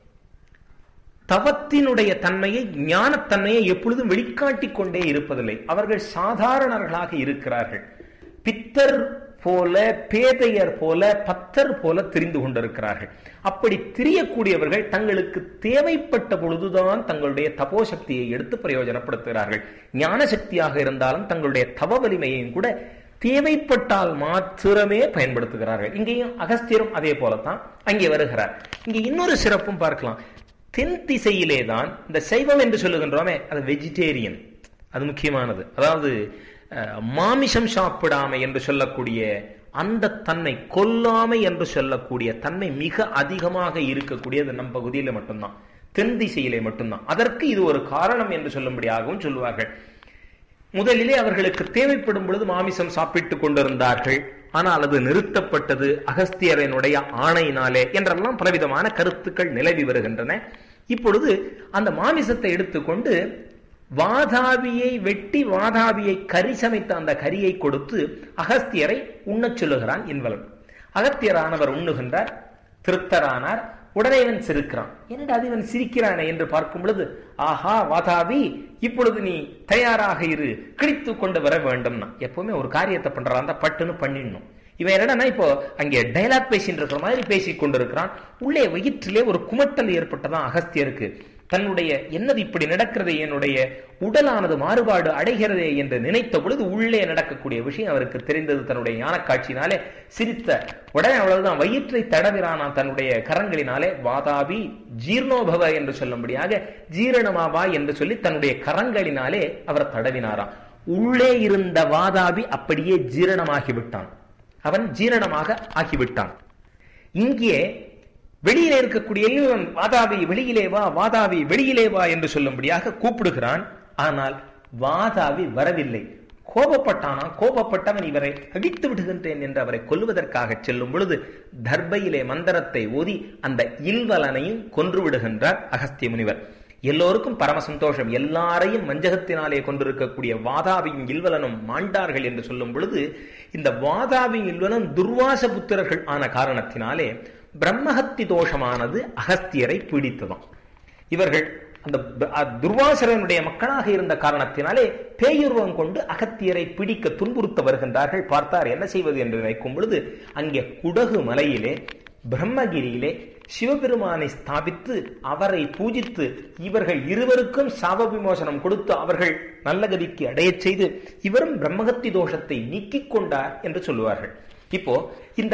தவத்தினுடைய தன்மையை ஞானத்தன்மையை எப்பொழுதும் வெளிக்காட்டிக் கொண்டே இருப்பதில்லை. அவர்கள் சாதாரணர்களாக இருக்கிறார்கள். பித்தர் போல பேதையர் போல பத்தர் போல தெரிந்து கொண்டிருக்கிறார்கள். அப்படி திரியக்கூடியவர்கள் தங்களுக்கு தேவைப்பட்ட பொழுதுதான் தங்களுடைய தபோ சக்தியை எடுத்து பிரயோஜனப்படுத்துகிறார்கள். ஞான சக்தியாக இருந்தாலும் தங்களுடைய தவ வலிமையையும் கூட தேவைப்பட்டால் மாத்திரமே பயன்படுத்துகிறார்கள். இங்கேயும் அகஸ்தியரும் அதே போலத்தான் அங்கே வருகிறார். இங்கே இன்னொரு சிறப்பும் பார்க்கலாம். தென் திசையிலே தான் இந்த சைவம் என்று சொல்லுகின்றோமே, அது வெஜிடேரியன், அது முக்கியமானது. அதாவது மாமிசம் சாப்பிடாமை என்று சொல்லக்கூடிய அந்த தன்மை, கொல்லாமை என்று சொல்லக்கூடிய தன்மை மிக அதிகமாக இருக்கக்கூடியது நம் பகுதியில் மட்டும்தான், தென் திசையிலே மட்டும்தான். அதற்கு இது ஒரு காரணம் என்று சொல்லும்படியாகவும் சொல்லுவார்கள். முதலிலே அவர்களுக்கு தேவைப்படும் பொழுது மாமிசம் சாப்பிட்டுக் கொண்டிருந்தார்கள், ஆனால் அது நிறுத்தப்பட்டது அகஸ்தியரனுடைய ஆணையினாலே என்றெல்லாம் பலவிதமான கருத்துக்கள் நிலவி வருகின்றன. இப்பொழுது அந்த மாமிசத்தை எடுத்துக்கொண்டு வாதாபியை வெட்டி வாதாபியை கறி சமைத்த அந்த கரியை கொடுத்து அகஸ்தியரை உண்ணச் சொல்லுகிறான் இன்வலன். அகத்தியரானவர் உண்ணுகின்றார், திருப்தரானார். உடனே இவன் சிரிக்கிறான். என்னடா அது இவன் சிரிக்கிறானே என்று பார்க்கும் பொழுது, ஆஹா வாதாபி இப்பொழுது நீ தயாராக இரு, கிழித்து கொண்டு வர வேண்டும்னா. எப்பவுமே ஒரு காரியத்தை பண்றான் பட்டுன்னு பண்ணிடணும். இவன் என்னன்னா இப்போ அங்கே டைலாக் பேசிட்டு இருக்கிற மாதிரி பேசிக் கொண்டிருக்கிறான். உள்ளே வயிற்றிலே ஒரு குமட்டல் ஏற்பட்டதான் அகஸ்தியருக்கு. தன்னுடைய என்னது இப்படி நடக்கிறது, என்னுடைய உடலானது மாறுபாடு அடைகிறதே என்று நினைத்த பொழுது உள்ளே நடக்கக்கூடிய விஷயம் அவருக்கு தெரிந்தது. தன்னுடைய ஞானக்காட்சியினாலே சிரித்த உடனே அவ்வளவுதான் வயிற்றை தடவிறானான் தன்னுடைய கரங்களினாலே. வாதாபி ஜீர்ணோபவ என்று சொல்லும்படியாக ஜீரணமாவா என்று சொல்லி தன்னுடைய கரங்களினாலே அவர் தடவினாராம். உள்ளே இருந்த வாதாபி அப்படியே ஜீரணமாகிவிட்டான், அவன் ஜீரணமாக ஆகிவிட்டான். இங்கே வெளியிலே இருக்கக்கூடிய வாதாபி வெளியிலே வா, வாதாபி வெளியிலே வா என்று சொல்லும்படியாக கூப்பிடுகிறான். ஆனால் வாதாபி வரவில்லை. கோபப்பட்டானா? கோபப்பட்டவன் இவரை அடித்து விடுகின்றேன் என்று அவரை கொல்லுவதற்காக செல்லும் பொழுது தர்பையிலே மந்திரத்தை ஓதி அந்த இல்வலனையும் கொன்று விடுகின்றார் அகஸ்திய முனிவர். எல்லோருக்கும் பரம சந்தோஷம். எல்லாரையும் மஞ்சகத்தினாலே கொண்டிருக்கக்கூடிய வாதாபியும் இல்வலனும் மாண்டார்கள் என்று சொல்லும் பொழுது, இந்த வாதாபியும் இல்வலன் துர்வாச புத்திரர்கள் ஆன காரணத்தினாலே பிரம்மஹத்தி தோஷமானது அகஸ்தியரை பீடித்ததாம். இவர்கள் அந்த துர்வாசரனுடைய மக்களாக இருந்த காரணத்தினாலே பேயுருவம் கொண்டு அகத்தியரை பிடிக்க துன்புறுத்த வருகின்றார்கள். பார்த்தார் என்ன செய்வது என்று நினைக்கும் பொழுது, அங்கே குடகு மலையிலே பிரம்மகிரியிலே சிவபெருமானை ஸ்தாபித்து அவரை பூஜித்து இவர்கள் இருவருக்கும் சாப விமோசனம் கொடுத்து அவர்கள் நல்ல கதிக்கு அடையச் செய்து இவரும் பிரம்மஹத்தி தோஷத்தை நீக்கிக் கொண்டார் என்று சொல்லுவார்கள். இப்போ இந்த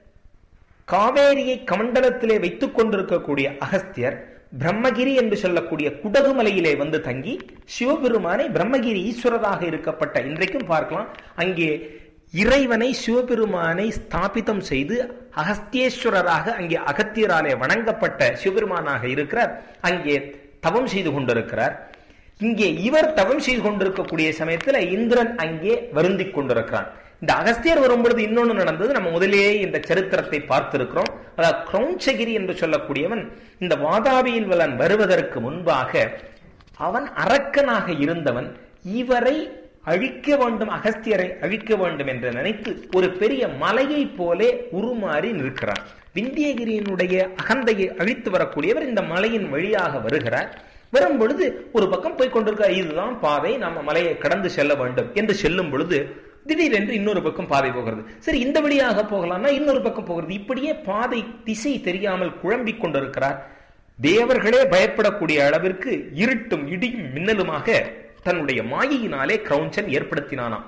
காவேரியை கமண்டலத்திலே வைத்துக் கொண்டிருக்கக்கூடிய அகஸ்தியர் பிரம்மகிரி என்று சொல்லக்கூடிய குடகுமலையிலே வந்து தங்கி சிவபெருமானை பிரம்மகிரி ஈஸ்வரராக இருக்கப்பட்ட இன்றைக்கும் பார்க்கலாம், அங்கே இறைவனை சிவபெருமானை ஸ்தாபிதம் செய்து அகஸ்தியேஸ்வரராக அங்கே அகத்தியராலே வணங்கப்பட்ட சிவபெருமானாக இருக்கிறார். அங்கே தவம் செய்து கொண்டிருக்கிறார். இங்கே இவர் தவம் செய்து கொண்டிருக்கக்கூடிய சமயத்தில் இந்திரன் அங்கே வருந்திக் கொண்டிருக்கிறான். இந்த அகஸ்தியர் வரும்பொழுது இன்னொன்று நடந்தது. நம்ம முதலேயே இந்த சரித்திரத்தை பார்த்திருக்கிறோம். அதாவது கிரௌஞ்சகிரி என்று சொல்லக்கூடியவன் இந்த வாதாபியில்வலன் வருவதற்கு முன்பாக அவன் அரக்கனாக இருந்தவன் இவரை அழிக்க வேண்டும், அகஸ்தியரை அழிக்க வேண்டும் என்று நினைத்து ஒரு பெரிய மலையை போலே உருமாறி நிற்கிறான். விந்தியகிரியினுடைய அகந்தையை அழித்து வரக்கூடியவர் இந்த மலையின் வழியாக வருகிறார். வரும் பொழுது ஒரு பக்கம் போய் கொண்டிருக்க, இதுதான் பாதை, நம்ம மலையை கடந்து செல்ல வேண்டும் என்று செல்லும் பொழுது திடீரென்று இன்னொரு பக்கம் பாதை போகிறது. சரி, இந்த வழியாக போகலாம்னா இன்னொரு பக்கம் போகிறது. இப்படியே பாதை திசை தெரியாமல் குழம்பிக் கொண்டிருக்கிறார். தேவர்களே பயப்படக்கூடிய அளவிற்கு இருட்டும் இடியும் மின்னலுமாக தன்னுடைய மாயையினாலே கிரௌஞ்சன் ஏற்படுத்தினானாம்.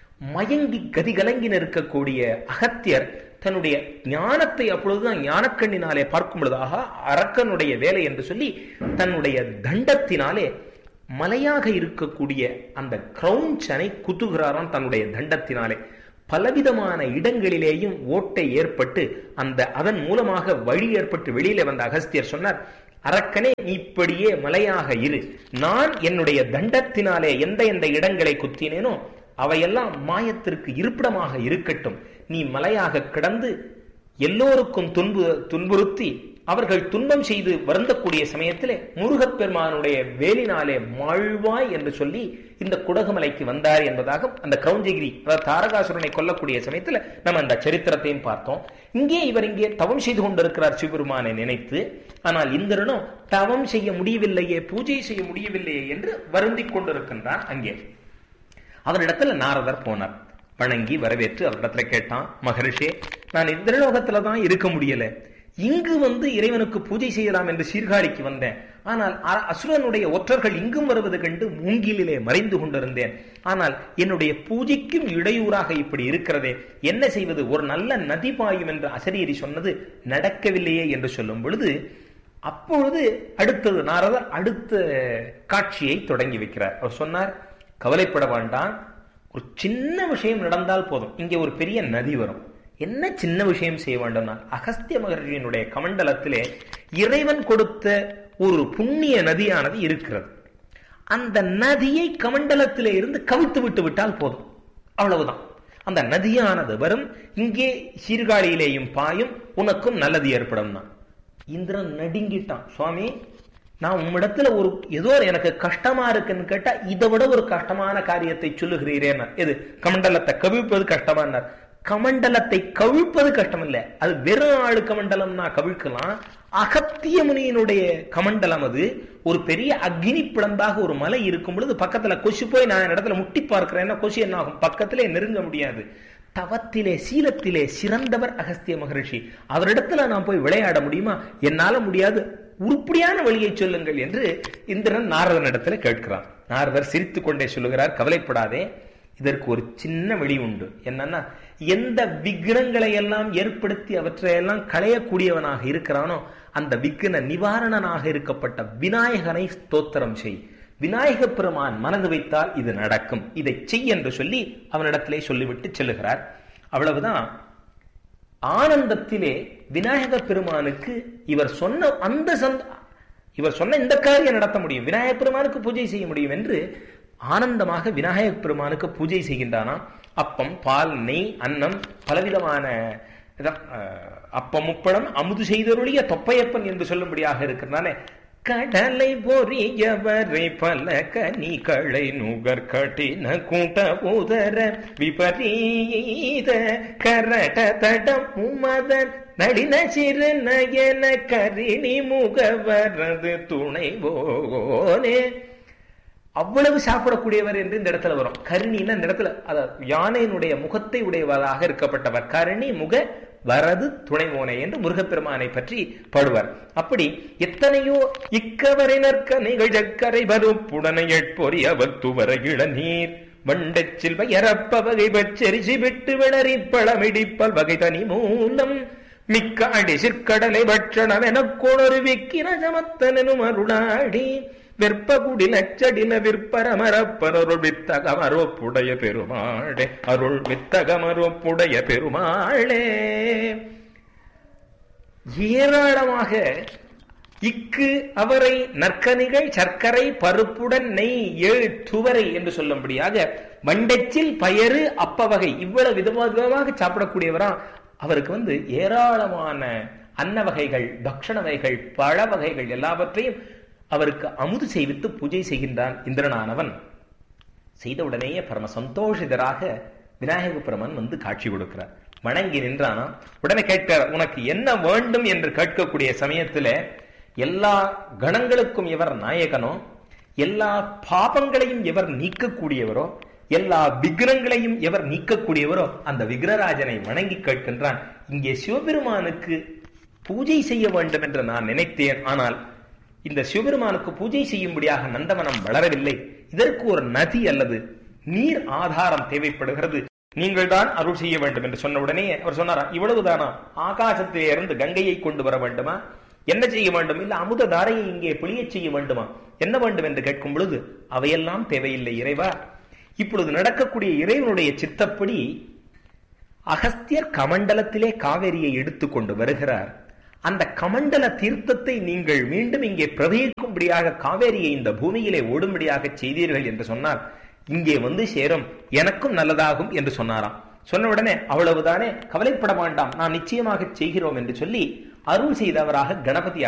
மயங்கி கதிகலங்கி இருக்கக்கூடிய அகத்தியர் தன்னுடைய ஞானத்தை அப்பொழுதுதான் ஞானக்கண்ணினாலே பார்க்கும் பொழுதாக அரக்கனுடைய வேலை என்று சொல்லி தன்னுடைய தண்டத்தினாலே மலையாக இருக்கக்கூடிய அந்த கிரௌஞ்சனை குத்துகிறாராம். தன்னுடைய தண்டத்தினாலே பலவிதமான இடங்களிலேயும் ஓட்டை ஏற்பட்டு அந்த அதன் மூலமாக வழி ஏற்பட்டு வெளியில வந்த அகஸ்தியர் சொன்னார், அரக்கனே, நீ இப்படியே மலையாக இரு, நான் என்னுடைய தண்டத்தினாலே எந்த எந்த இடங்களை குத்தினேனோ அவையெல்லாம் மாயத்திற்கு இருப்பிடமாக இருக்கட்டும். நீ மலையாக கிடந்து எல்லோருக்கும் துன்பு துன்புறுத்தி அவர்கள் துன்பம் செய்து வருந்தக்கூடிய சமயத்திலே முருகப்பெருமானுடைய வேலினாலே மாழ்வாய் என்று சொல்லி இந்த குடகுமலைக்கு வந்தார் என்பதாக அந்த கிரௌஞ்சகிரி, அதாவது தாரகாசுரனை கொல்லக்கூடிய சமயத்தில் நம்ம அந்த சரித்திரத்தையும் பார்த்தோம். இங்கே இவர் இங்கே தவம் செய்து கொண்டிருக்கிறார் சிவபெருமானை நினைத்து. ஆனால் இந்திரனோ தவம் செய்ய முடியவில்லையே, பூஜை செய்ய முடியவில்லையே என்று வருந்திக் கொண்டிருக்கின்றான். அங்கே அவரிடத்துல நாரதர் போனார். வணங்கி வரவேற்று அவரிடத்துல கேட்டான், மகரிஷே, நான் இந்திரலோகத்துல தான் இருக்க முடியல, இங்கு வந்து இறைவனுக்கு பூஜை செய்யலாம் என்று சீர்காழிக்கு வந்தேன். ஆனால் அசுரனுடைய ஒற்றர்கள் இங்கும் வருவது கண்டு மூங்கிலே மறைந்து கொண்டிருந்தேன். ஆனால் என்னுடைய பூஜைக்கும் இடையூறாக இப்படி இருக்கிறதே, என்ன செய்வது? ஒரு நல்ல நதி பாயும் என்று அசரீரி சொன்னது நடக்கவில்லையே என்று சொல்லும் பொழுது, அப்பொழுது அடுத்தது நாரதர் அடுத்த காட்சியை தொடங்கி வைக்கிறார். அவர் சொன்னார், கவலைப்பட வேண்டாம், ஒரு சின்ன விஷயம் நடந்தால் போதும், இங்கே ஒரு பெரிய நதி வரும். என்ன சின்ன விஷயம் செய்ய வேண்டும்னா, அகஸ்திய மகர்ஷியினுடைய கமண்டலத்திலே இறைவன் கொடுத்த ஒரு புண்ணிய நதியானது இருக்கிறது. அந்த நதியை கமண்டலத்திலே இருந்து கவிழ்த்து விட்டு விட்டால் போதும், அவ்வளவுதான். அந்த நதியானது வரும், இங்கே சீர்காழியிலேயும் பாயும், உனக்கும் நல்லது ஏற்படும். இந்திரன் நடுங்கிட்டான். சுவாமி, நான் உம்மிடத்துல ஒரு ஏதோ எனக்கு கஷ்டமா இருக்குன்னு கேட்டா இதை விட ஒரு கஷ்டமான காரியத்தை சொல்லுகிறீரேன்னா, எது? கமண்டலத்தை கவிழ்ப்பது கஷ்டமானார். கமண்டலத்தை கவிழ்ப்பது கஷ்டம் இல்ல, அது வெறும் ஆளு கமண்டலம்னா கவிழ்க்கலாம். அகத்திய முனியினுடைய கமண்டலம் அது ஒரு பெரிய அக்னி பிளந்தாக ஒரு மலை இருக்கும் பொழுது பக்கத்துல கொசு போய் நான் இடத்துல முட்டி பார்க்கிறேன்னா கொசு என்ன ஆகும்? பக்கத்திலே நெருங்க முடியாது. தவத்திலே சீலத்திலே சிறந்தவர் அகஸ்திய மகரிஷி, அவரிடத்துல நான் போய் விளையாட முடியுமா? என்னால முடியாது, உருப்படியான வழியை சொல்லுங்கள் என்று இந்திரன் நாரதன் இடத்துல கேட்கிறான். நாரதர் சிரித்து கொண்டே சொல்லுகிறார், கவலைப்படாதே, இதற்கு ஒரு சின்ன வழி உண்டு. என்னன்னா, எந்த விக்னங்களை எல்லாம் ஏற்படுத்தி அவற்றையெல்லாம் களையக்கூடியவனாக இருக்கிறானோ அந்த விக்ன நிவாரணனாக இருக்கப்பட்ட விநாயகனை ஸ்தோத்திரம் செய். விநாயக பெருமான் மனது வைத்தால் இது நடக்கும், இதை செய் என்று சொல்லி அவனிடத்திலே சொல்லிவிட்டு செல்லுகிறார். அவ்வளவுதான். ஆனந்தத்திலே விநாயக பெருமானுக்கு இவர் சொன்ன அந்த இவர் சொன்ன இந்த காரியம் நடத்த முடியும், விநாயக பெருமானுக்கு பூஜை செய்ய முடியும் என்று ஆனந்தமாக விநாயக பெருமானுக்கு பூஜை செய்கின்றானாம். அப்பம், பால், நெய், அன்னம், பலவிதமான அப்பம் முப்படம் அமுது செய்தருளிய தொப்பையப்பன் என்று சொல்லும்படியாக இருக்கிறனாலே கடலை பொறியவரை பல கனிகளை நுகர் கட்டின கூட்ட உதர விபரீத கரட தடம் உமதன் நடின சிறு நயன கரிணி முகவரது துணைவோனே. அவ்வளவு சாப்பிடக்கூடியவர் என்று இந்த இடத்துல வரும். கருணின்னு இந்த இடத்துல அதாவது யானையினுடைய முகத்தை உடையவராக இருக்கப்பட்டவர். கருணி முக வரது துணைமோனை என்று முருகப்பெருமானை பற்றி பாடுவார். அப்படி எத்தனையோ இக்கவரினர்க்க நிகழ்கரை வருப்புடனை எட்பொறி அவர் துவர இளநீர் வண்டச்சில் வயரப்ப வகை பச்சரிசி விட்டு விளறி பழமிடிப்பல் வகை தனி மூலம் மிக்க அடி சிற்கடலை பட்சணம் எனக்கோணொரு விக்கின சமத்தனும் அருளாடி வெற்பகுடி நச்சடின விற்பரமரப்பனருள் வித்தகமரோப்புடைய பெருமாளே, அருள் வித்தகமரோப்புடைய பெருமாளே. ஏராளமாக இக்கு அவரை நற்கனிகள் சர்க்கரை பருப்புடன் நெய் ஏழு துவரை என்று சொல்லும்படியாக வண்டச்சில் பயறு அப்ப வகை இவ்வளவு விதமாக சாப்பிடக்கூடியவரா. அவருக்கு வந்து ஏராளமான அன்ன வகைகள், பக்ஷண வகைகள், பழ வகைகள் எல்லாவற்றையும் அவருக்கு அமுது செய்வித்து பூஜை செய்கின்றான் இந்திரனானவன். செய்தவுடனேயே பரம சந்தோஷிதராக விநாயக பெருமான் வந்து காட்சி கொடுக்கிறார். வணங்கி நின்றானா. உடனே கேட்கிறார், உனக்கு என்ன வேண்டும் என்று கேட்கக்கூடிய சமயத்துல எல்லா கணங்களுக்கும் இவர் நாயகனோ, எல்லா பாபங்களையும் எவர் நீக்கக்கூடியவரோ, எல்லா விக்கிரங்களையும் எவர் நீக்கக்கூடியவரோ அந்த விக்கிரராஜனை வணங்கி கேட்கின்றான். இங்கே சிவபெருமானுக்கு பூஜை செய்ய வேண்டும் என்று நான் நினைத்தேன். ஆனால் இந்த சிவபெருமானுக்கு பூஜை செய்யும்படியாக நந்தவனம் வளரவில்லை. இதற்கு ஒரு நதி அல்லது நீர் ஆதாரம் தேவைப்படுகிறது. நீங்கள் தான் அருள் செய்ய வேண்டும் என்று சொன்ன உடனே அவர் சொன்னாரா, இவ்வளவுதானா? ஆகாசத்திலே இருந்து கங்கையை கொண்டு வர வேண்டுமா? என்ன செய்ய வேண்டும்? இல்ல அமுத தாரையை இங்கே பொழிய செய்ய வேண்டுமா? என்ன வேண்டும் என்று கேட்கும் பொழுது அவையெல்லாம் தேவையில்லை இறைவா. இப்பொழுது நடக்கக்கூடிய இறைவனுடைய சித்தப்படி அகஸ்தியர் கமண்டலத்திலே காவேரியை எடுத்துக்கொண்டு வருகிறார். அந்த கமண்டல தீர்த்தத்தை நீங்கள் மீண்டும் இங்கே பிரவகிக்கும்படியாக காவேரியை இந்த பூமியிலே ஓடும்படியாக செய்தீர்கள் என்று சொன்னார். இங்கே வந்து சேரும், எனக்கும் நல்லதாகும் என்று சொன்னாராம். சொன்ன உடனே அவ்வளவுதானே, கவலைப்பட வேண்டாம், நான் நிச்சயமாக செய்கிறோம் என்று சொல்லி அருள் செய்தவராக கணபதி